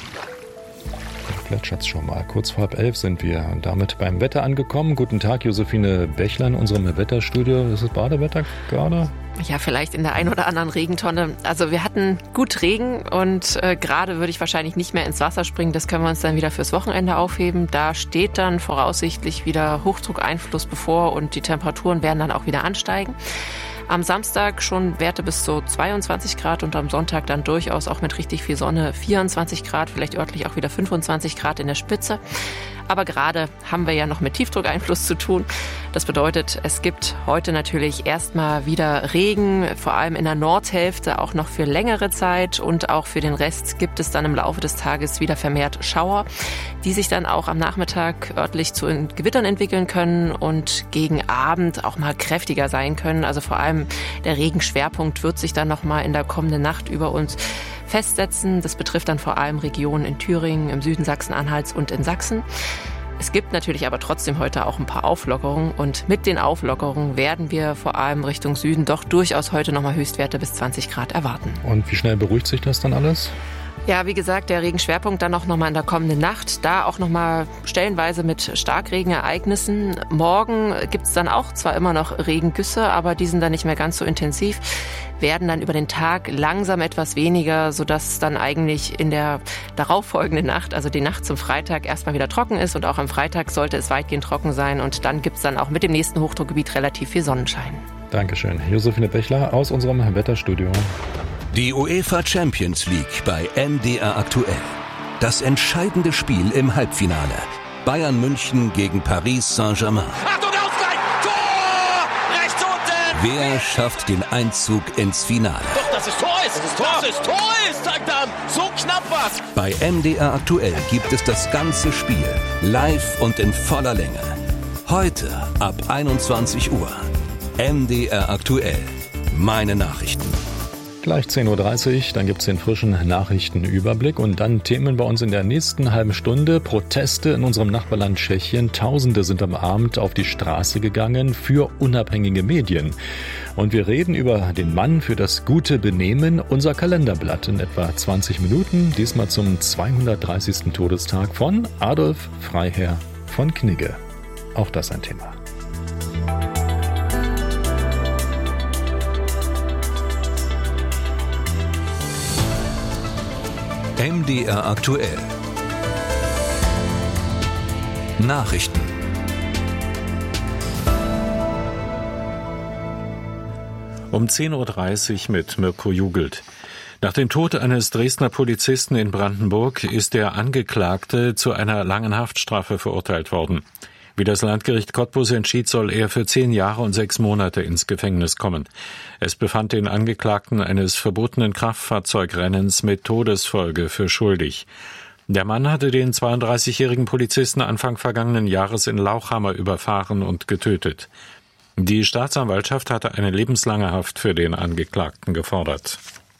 Plätschert's schon mal. Kurz vor 11 sind wir damit beim Wetter angekommen. Guten Tag, Josephine Bechler in unserem Wetterstudio. Ist es Badewetter gerade? Ja, vielleicht in der ein oder anderen Regentonne. Also wir hatten gut Regen und gerade würde ich wahrscheinlich nicht mehr ins Wasser springen. Das können wir uns dann wieder fürs Wochenende aufheben. Da steht dann voraussichtlich wieder Hochdruckeinfluss bevor und die Temperaturen werden dann auch wieder ansteigen. Am Samstag schon Werte bis zu 22 Grad und am Sonntag dann durchaus auch mit richtig viel Sonne 24 Grad, vielleicht örtlich auch wieder 25 Grad in der Spitze. Aber gerade haben wir ja noch mit Tiefdruckeinfluss zu tun. Das bedeutet, es gibt heute natürlich erstmal wieder Regen, vor allem in der Nordhälfte auch noch für längere Zeit und auch für den Rest gibt es dann im Laufe des Tages wieder vermehrt Schauer, die sich dann auch am Nachmittag örtlich zu Gewittern entwickeln können und gegen Abend auch mal kräftiger sein können. Also vor allem der Regenschwerpunkt wird sich dann noch mal in der kommenden Nacht über uns festsetzen. Das betrifft dann vor allem Regionen in Thüringen, im Süden Sachsen-Anhalts und in Sachsen. Es gibt natürlich aber trotzdem heute auch ein paar Auflockerungen und mit den Auflockerungen werden wir vor allem Richtung Süden doch durchaus heute nochmal Höchstwerte bis 20 Grad erwarten. Und wie schnell beruhigt sich das dann alles? Ja, wie gesagt, der Regenschwerpunkt dann auch nochmal in der kommenden Nacht. Da auch nochmal stellenweise mit Starkregenereignissen. Morgen gibt es dann auch zwar immer noch Regengüsse, aber die sind dann nicht mehr ganz so intensiv. Werden dann über den Tag langsam etwas weniger, sodass dann eigentlich in der darauffolgenden Nacht, also die Nacht zum Freitag, erstmal wieder trocken ist. Und auch am Freitag sollte es weitgehend trocken sein. Und dann gibt es dann auch mit dem nächsten Hochdruckgebiet relativ viel Sonnenschein. Dankeschön. Josephine Bechler aus unserem Wetterstudio. Die UEFA Champions League bei MDR aktuell. Das entscheidende Spiel im Halbfinale. Bayern München gegen Paris Saint-Germain. Achtung, Ausgleich! Tor! Rechts unten! Wer schafft den Einzug ins Finale? Doch, das ist Tor! Das ist Tor! Sagt dann, so knapp was! Bei MDR aktuell gibt es das ganze Spiel. Live und in voller Länge. Heute ab 21 Uhr. MDR aktuell. Meine Nachrichten. Gleich 10.30 Uhr, dann gibt es den frischen Nachrichtenüberblick und dann Themen bei uns in der nächsten halben Stunde. Proteste in unserem Nachbarland Tschechien. Tausende sind am Abend auf die Straße gegangen für unabhängige Medien. Und wir reden über den Mann für das gute Benehmen, unser Kalenderblatt in etwa 20 Minuten. Diesmal zum 230. Todestag von Adolf Freiherr von Knigge. Auch das ein Thema. MDR aktuell. Nachrichten. Um 10.30 Uhr mit Mirko Jugelt. Nach dem Tod eines Dresdner Polizisten in Brandenburg ist der Angeklagte zu einer langen Haftstrafe verurteilt worden. Wie das Landgericht Cottbus entschied, soll er für 10 Jahre und 6 Monate ins Gefängnis kommen. Es befand den Angeklagten eines verbotenen Kraftfahrzeugrennens mit Todesfolge für schuldig. Der Mann hatte den 32-jährigen Polizisten Anfang vergangenen Jahres in Lauchhammer überfahren und getötet. Die Staatsanwaltschaft hatte eine lebenslange Haft für den Angeklagten gefordert.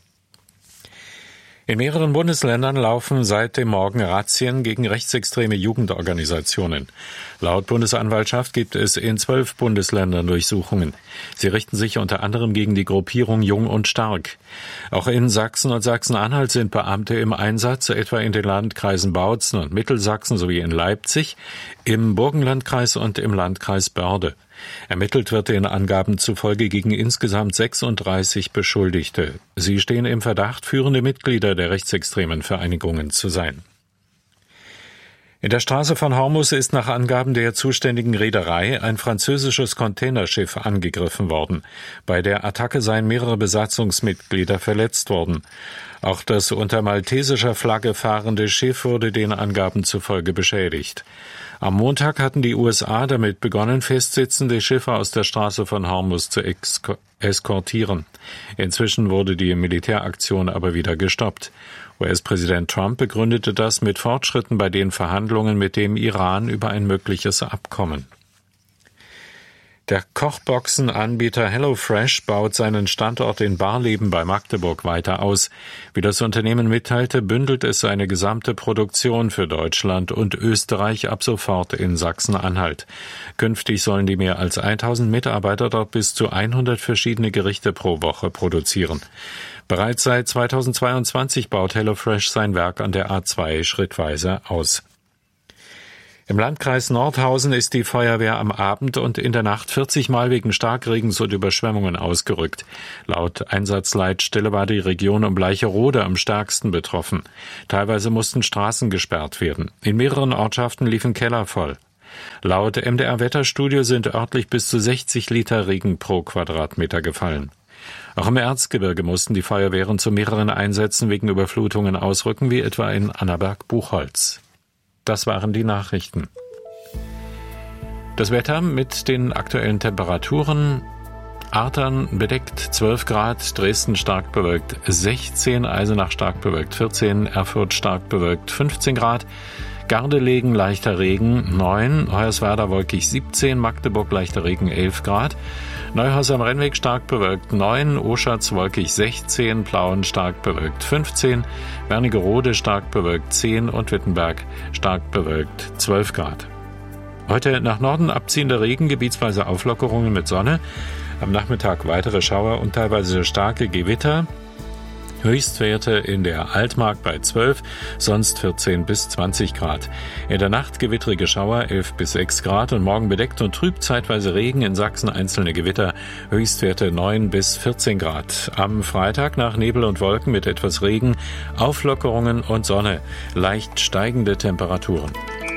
In mehreren Bundesländern laufen seit dem Morgen Razzien gegen rechtsextreme Jugendorganisationen. Laut Bundesanwaltschaft gibt es in 12 Bundesländern Durchsuchungen. Sie richten sich unter anderem gegen die Gruppierung Jung und Stark. Auch in Sachsen und Sachsen-Anhalt sind Beamte im Einsatz, etwa in den Landkreisen Bautzen und Mittelsachsen sowie in Leipzig, im Burgenlandkreis und im Landkreis Börde. Ermittelt wird den Angaben zufolge gegen insgesamt 36 Beschuldigte. Sie stehen im Verdacht, führende Mitglieder der rechtsextremen Vereinigungen zu sein. In der Straße von Hormuz ist nach Angaben der zuständigen Reederei ein französisches Containerschiff angegriffen worden. Bei der Attacke seien mehrere Besatzungsmitglieder verletzt worden. Auch das unter maltesischer Flagge fahrende Schiff wurde den Angaben zufolge beschädigt. Am Montag hatten die USA damit begonnen, festsitzende Schiffe aus der Straße von Hormuz zu eskortieren. Inzwischen wurde die Militäraktion aber wieder gestoppt. US-Präsident Trump begründete das mit Fortschritten bei den Verhandlungen mit dem Iran über ein mögliches Abkommen. Der Kochboxenanbieter HelloFresh baut seinen Standort in Barleben bei Magdeburg weiter aus. Wie das Unternehmen mitteilte, bündelt es seine gesamte Produktion für Deutschland und Österreich ab sofort in Sachsen-Anhalt. Künftig sollen die mehr als 1000 Mitarbeiter dort bis zu 100 verschiedene Gerichte pro Woche produzieren. Bereits seit 2022 baut HelloFresh sein Werk an der A2 schrittweise aus. Im Landkreis Nordhausen ist die Feuerwehr am Abend und in der Nacht 40 Mal wegen Starkregens und Überschwemmungen ausgerückt. Laut Einsatzleitstelle war die Region um Bleicherode am stärksten betroffen. Teilweise mussten Straßen gesperrt werden. In mehreren Ortschaften liefen Keller voll. Laut MDR Wetterstudio sind örtlich bis zu 60 Liter Regen pro Quadratmeter gefallen. Auch im Erzgebirge mussten die Feuerwehren zu mehreren Einsätzen wegen Überflutungen ausrücken, wie etwa in Annaberg-Buchholz. Das waren die Nachrichten. Das Wetter mit den aktuellen Temperaturen: Artern bedeckt 12 Grad, Dresden stark bewölkt 16, Eisenach stark bewölkt 14, Erfurt stark bewölkt 15 Grad, Gardelegen leichter Regen 9, Hoyerswerda wolkig 17, Magdeburg leichter Regen 11 Grad, Neuhaus am Rennweg stark bewölkt 9, Oschatz wolkig 16, Plauen stark bewölkt 15, Wernigerode stark bewölkt 10 und Wittenberg stark bewölkt 12 Grad. Heute nach Norden abziehender Regen, gebietsweise Auflockerungen mit Sonne, am Nachmittag weitere Schauer und teilweise starke Gewitter. Höchstwerte in der Altmark bei 12, sonst 14 bis 20 Grad. In der Nacht gewittrige Schauer 11 bis 6 Grad und morgen bedeckt und trüb, zeitweise Regen, in Sachsen einzelne Gewitter, Höchstwerte 9 bis 14 Grad. Am Freitag nach Nebel und Wolken mit etwas Regen, Auflockerungen und Sonne, leicht steigende Temperaturen.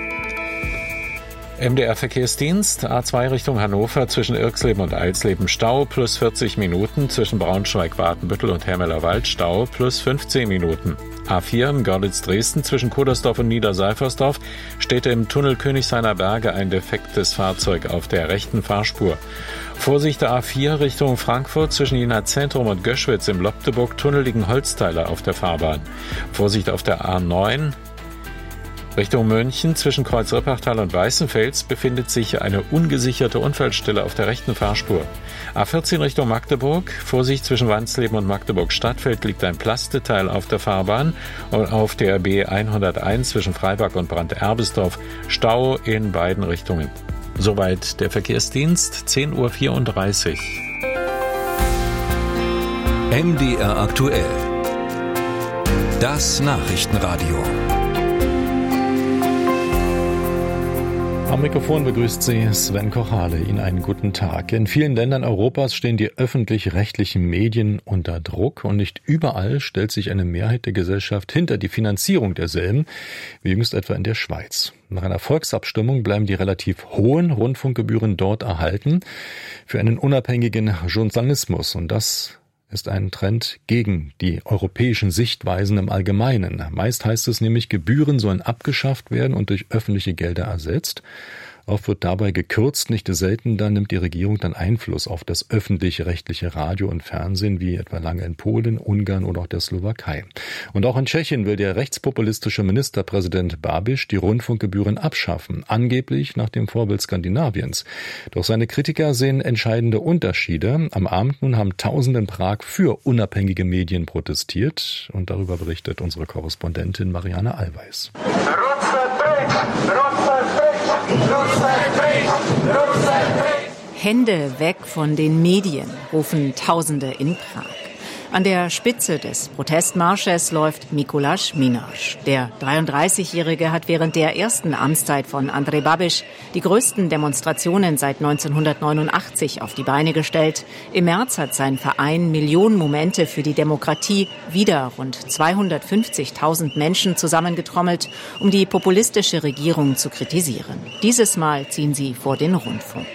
MDR-Verkehrsdienst, A2 Richtung Hannover zwischen Irxleben und Eilsleben Stau plus 40 Minuten, zwischen Braunschweig, Watenbüttel und Hermelerwald Stau plus 15 Minuten. A4 Görlitz-Dresden zwischen Kodersdorf und Niederseifersdorf steht im Tunnel Königshainer Berge ein defektes Fahrzeug auf der rechten Fahrspur. Vorsicht der A4 Richtung Frankfurt zwischen Jena Zentrum und Göschwitz im Lobteburg-Tunnel liegen Holzteile auf der Fahrbahn. Vorsicht auf der A9 Richtung München zwischen Kreuz-Rippachtal und Weißenfels befindet sich eine ungesicherte Unfallstelle auf der rechten Fahrspur. A14 Richtung Magdeburg, Vorsicht zwischen Wansleben und Magdeburg-Stadtfeld liegt ein Plasteteil auf der Fahrbahn und auf der B101 zwischen Freiberg und Brandt-Erbesdorf Stau in beiden Richtungen. Soweit der Verkehrsdienst, 10:34 Uhr. MDR aktuell. Das Nachrichtenradio. Am Mikrofon begrüßt Sie Sven Kochale. Ihnen einen guten Tag. In vielen Ländern Europas stehen die öffentlich-rechtlichen Medien unter Druck und nicht überall stellt sich eine Mehrheit der Gesellschaft hinter die Finanzierung derselben, wie jüngst etwa in der Schweiz. Nach einer Volksabstimmung bleiben die relativ hohen Rundfunkgebühren dort erhalten für einen unabhängigen Journalismus, und das ist ein Trend gegen die europäischen Sichtweisen im Allgemeinen. Meist heißt es nämlich, Gebühren sollen abgeschafft werden und durch öffentliche Gelder ersetzt. Oft wird dabei gekürzt, nicht selten dann nimmt die Regierung dann Einfluss auf das öffentlich-rechtliche Radio und Fernsehen, wie etwa lange in Polen, Ungarn oder auch der Slowakei. Und auch in Tschechien will der rechtspopulistische Ministerpräsident Babiš die Rundfunkgebühren abschaffen, angeblich nach dem Vorbild Skandinaviens. Doch seine Kritiker sehen entscheidende Unterschiede. Am Abend nun haben Tausende in Prag für unabhängige Medien protestiert, und darüber berichtet unsere Korrespondentin Marianne Allweis. Hände weg von den Medien, rufen Tausende in Prag. An der Spitze des Protestmarsches läuft Mikuláš Minář. Der 33-Jährige hat während der ersten Amtszeit von Andrej Babiš die größten Demonstrationen seit 1989 auf die Beine gestellt. Im März hat sein Verein Millionen Momente für die Demokratie wieder rund 250.000 Menschen zusammengetrommelt, um die populistische Regierung zu kritisieren. Dieses Mal ziehen sie vor den Rundfunk.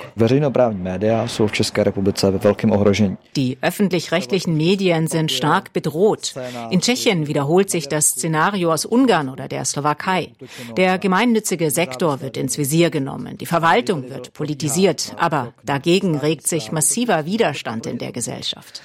Die öffentlich-rechtlichen Medien sind stark bedroht. In Tschechien wiederholt sich das Szenario aus Ungarn oder der Slowakei. Der gemeinnützige Sektor wird ins Visier genommen. Die Verwaltung wird politisiert. Aber dagegen regt sich massiver Widerstand in der Gesellschaft.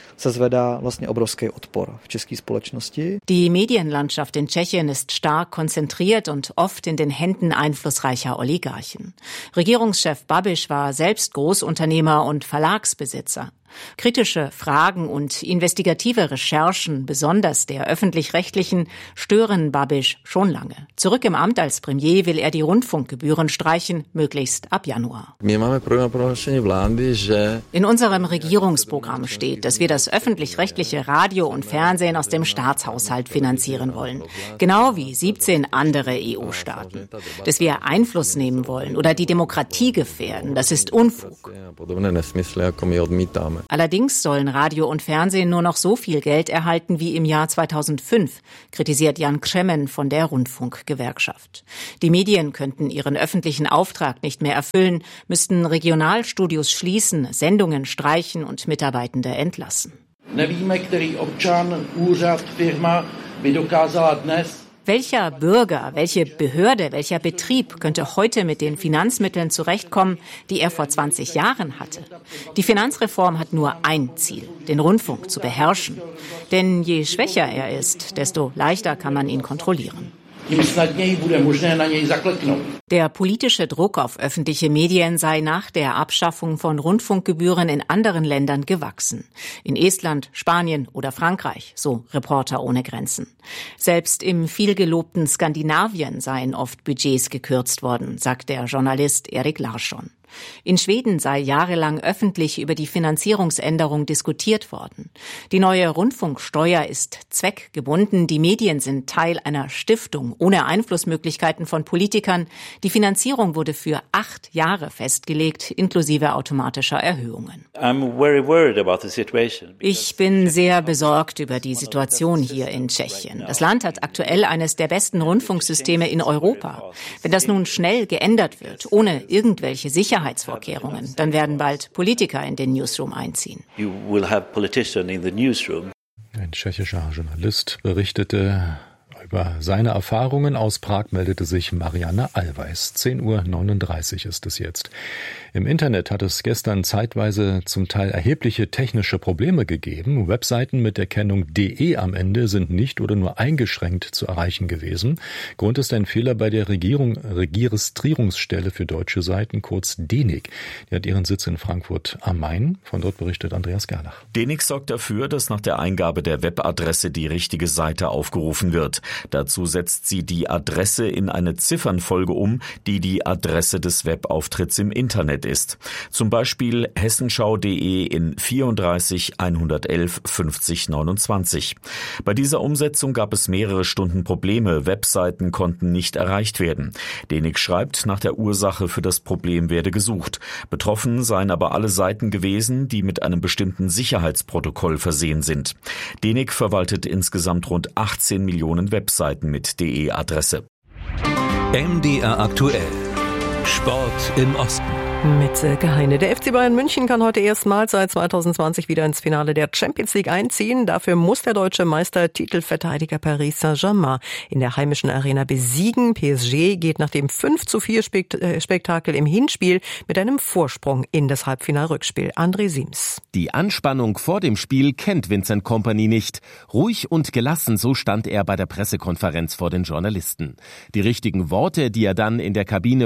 Die Medienlandschaft in Tschechien ist stark konzentriert und oft in den Händen einflussreicher Oligarchen. Regierungschef Babiš war selbst Großunternehmer und Verlagsbesitzer. Kritische Fragen und investigative Recherchen, besonders der öffentlich-rechtlichen, stören Babiš schon lange. Zurück im Amt als Premier will er die Rundfunkgebühren streichen, möglichst ab Januar. In unserem Regierungsprogramm steht, dass wir das öffentlich-rechtliche Radio und Fernsehen aus dem Staatshaushalt finanzieren wollen. Genau wie 17 andere EU-Staaten. Dass wir Einfluss nehmen wollen oder die Demokratie gefährden, das ist Unfug. Allerdings sollen Radio und Fernsehen nur noch so viel Geld erhalten wie im Jahr 2005, kritisiert Jan Křemen von der Rundfunkgewerkschaft. Die Medien könnten ihren öffentlichen Auftrag nicht mehr erfüllen, müssten Regionalstudios schließen, Sendungen streichen und Mitarbeitende entlassen. Nevíme, který občan, úřad, firma by dokázala dnes. Welcher Bürger, welche Behörde, welcher Betrieb könnte heute mit den Finanzmitteln zurechtkommen, die er vor 20 Jahren hatte? Die Finanzreform hat nur ein Ziel, den Rundfunk zu beherrschen. Denn je schwächer er ist, desto leichter kann man ihn kontrollieren. Der politische Druck auf öffentliche Medien sei nach der Abschaffung von Rundfunkgebühren in anderen Ländern gewachsen. In Estland, Spanien oder Frankreich, so Reporter ohne Grenzen. Selbst im vielgelobten Skandinavien seien oft Budgets gekürzt worden, sagt der Journalist Erik Larsson. In Schweden sei jahrelang öffentlich über die Finanzierungsänderung diskutiert worden. Die neue Rundfunksteuer ist zweckgebunden. Die Medien sind Teil einer Stiftung ohne Einflussmöglichkeiten von Politikern. Die Finanzierung wurde für 8 Jahre festgelegt, inklusive automatischer Erhöhungen. Ich bin sehr besorgt über die Situation hier in Tschechien. Das Land hat aktuell eines der besten Rundfunksysteme in Europa. Wenn das nun schnell geändert wird, ohne irgendwelche Sicherheitsvorkehrungen, dann werden bald Politiker in den Newsroom einziehen. Ein tschechischer Journalist berichtete über seine Erfahrungen. Aus Prag meldete sich Marianne Allweis. 10:39 Uhr ist es jetzt. Im Internet hat es gestern zeitweise zum Teil erhebliche technische Probleme gegeben. Webseiten mit der Kennung .de am Ende sind nicht oder nur eingeschränkt zu erreichen gewesen. Grund ist ein Fehler bei der Registrierungsstelle für deutsche Seiten, kurz DENIC. Die hat ihren Sitz in Frankfurt am Main. Von dort berichtet Andreas Gerlach. DENIC sorgt dafür, dass nach der Eingabe der Webadresse die richtige Seite aufgerufen wird. Dazu setzt sie die Adresse in eine Ziffernfolge um, die die Adresse des Webauftritts im Internet ist. Zum Beispiel hessenschau.de in 34 111 50 29. Bei dieser Umsetzung gab es mehrere Stunden Probleme. Webseiten konnten nicht erreicht werden. DENIC schreibt, nach der Ursache für das Problem werde gesucht. Betroffen seien aber alle Seiten gewesen, die mit einem bestimmten Sicherheitsprotokoll versehen sind. DENIC verwaltet insgesamt rund 18 Millionen Webseiten mit DE-Adresse. MDR aktuell. Sport im Osten. Mit Silke Heine. Der FC Bayern München kann heute erstmals seit 2020 wieder ins Finale der Champions League einziehen. Dafür muss der deutsche Meister Titelverteidiger Paris Saint-Germain in der heimischen Arena besiegen. PSG geht nach dem 5:4 Spektakel im Hinspiel mit einem Vorsprung in das Halbfinalrückspiel. André Siems. Die Anspannung vor dem Spiel kennt Vincent Kompany nicht. Ruhig und gelassen, so stand er bei der Pressekonferenz vor den Journalisten. Die richtigen Worte, die er dann in der Kabine vor der Mannschaft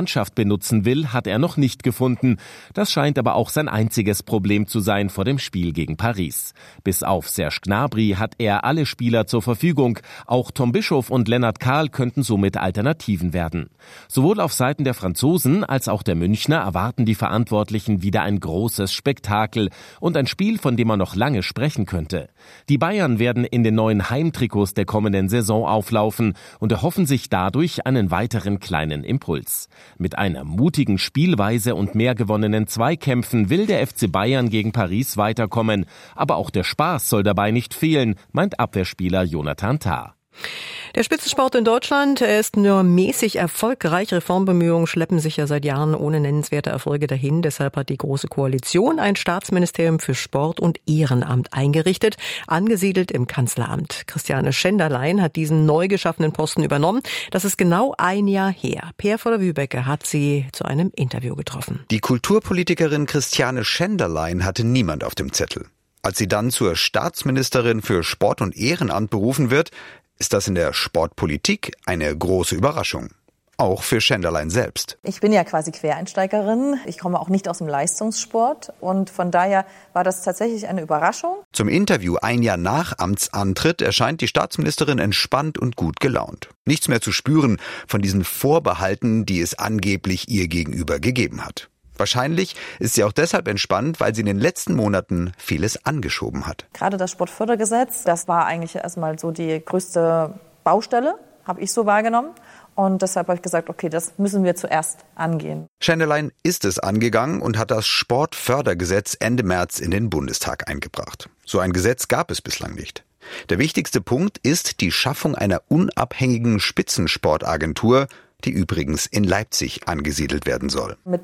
Mannschaft benutzen will, hat er noch nicht gefunden. Das scheint aber auch sein einziges Problem zu sein vor dem Spiel gegen Paris. Bis auf Serge Gnabry hat er alle Spieler zur Verfügung. Auch Tom Bischoff und Lennart Kahl könnten somit Alternativen werden. Sowohl auf Seiten der Franzosen als auch der Münchner erwarten die Verantwortlichen wieder ein großes Spektakel und ein Spiel, von dem man noch lange sprechen könnte. Die Bayern werden in den neuen Heimtrikots der kommenden Saison auflaufen und erhoffen sich dadurch einen weiteren kleinen Impuls. Mit einer mutigen Spielweise und mehr gewonnenen Zweikämpfen will der FC Bayern gegen Paris weiterkommen. Aber auch der Spaß soll dabei nicht fehlen, meint Abwehrspieler Jonathan Tah. Der Spitzensport in Deutschland, er ist nur mäßig erfolgreich. Reformbemühungen schleppen sich ja seit Jahren ohne nennenswerte Erfolge dahin. Deshalb hat die Große Koalition ein Staatsministerium für Sport und Ehrenamt eingerichtet, angesiedelt im Kanzleramt. Christiane Schenderlein hat diesen neu geschaffenen Posten übernommen. Das ist genau ein Jahr her. Peer Voller-Wübecke hat sie zu einem Interview getroffen. Die Kulturpolitikerin Christiane Schenderlein hatte niemand auf dem Zettel. Als sie dann zur Staatsministerin für Sport und Ehrenamt berufen wird, ist das in der Sportpolitik eine große Überraschung. Auch für Schenderlein selbst. Ich bin ja quasi Quereinsteigerin. Ich komme auch nicht aus dem Leistungssport. Und von daher war das tatsächlich eine Überraschung. Zum Interview ein Jahr nach Amtsantritt erscheint die Staatsministerin entspannt und gut gelaunt. Nichts mehr zu spüren von diesen Vorbehalten, die es angeblich ihr gegenüber gegeben hat. Wahrscheinlich ist sie auch deshalb entspannt, weil sie in den letzten Monaten vieles angeschoben hat. Gerade das Sportfördergesetz, das war eigentlich erstmal so die größte Baustelle, habe ich so wahrgenommen. Und deshalb habe ich gesagt, okay, das müssen wir zuerst angehen. Schenderlein ist es angegangen und hat das Sportfördergesetz Ende März in den Bundestag eingebracht. So ein Gesetz gab es bislang nicht. Der wichtigste Punkt ist die Schaffung einer unabhängigen Spitzensportagentur, die übrigens in Leipzig angesiedelt werden soll. Mit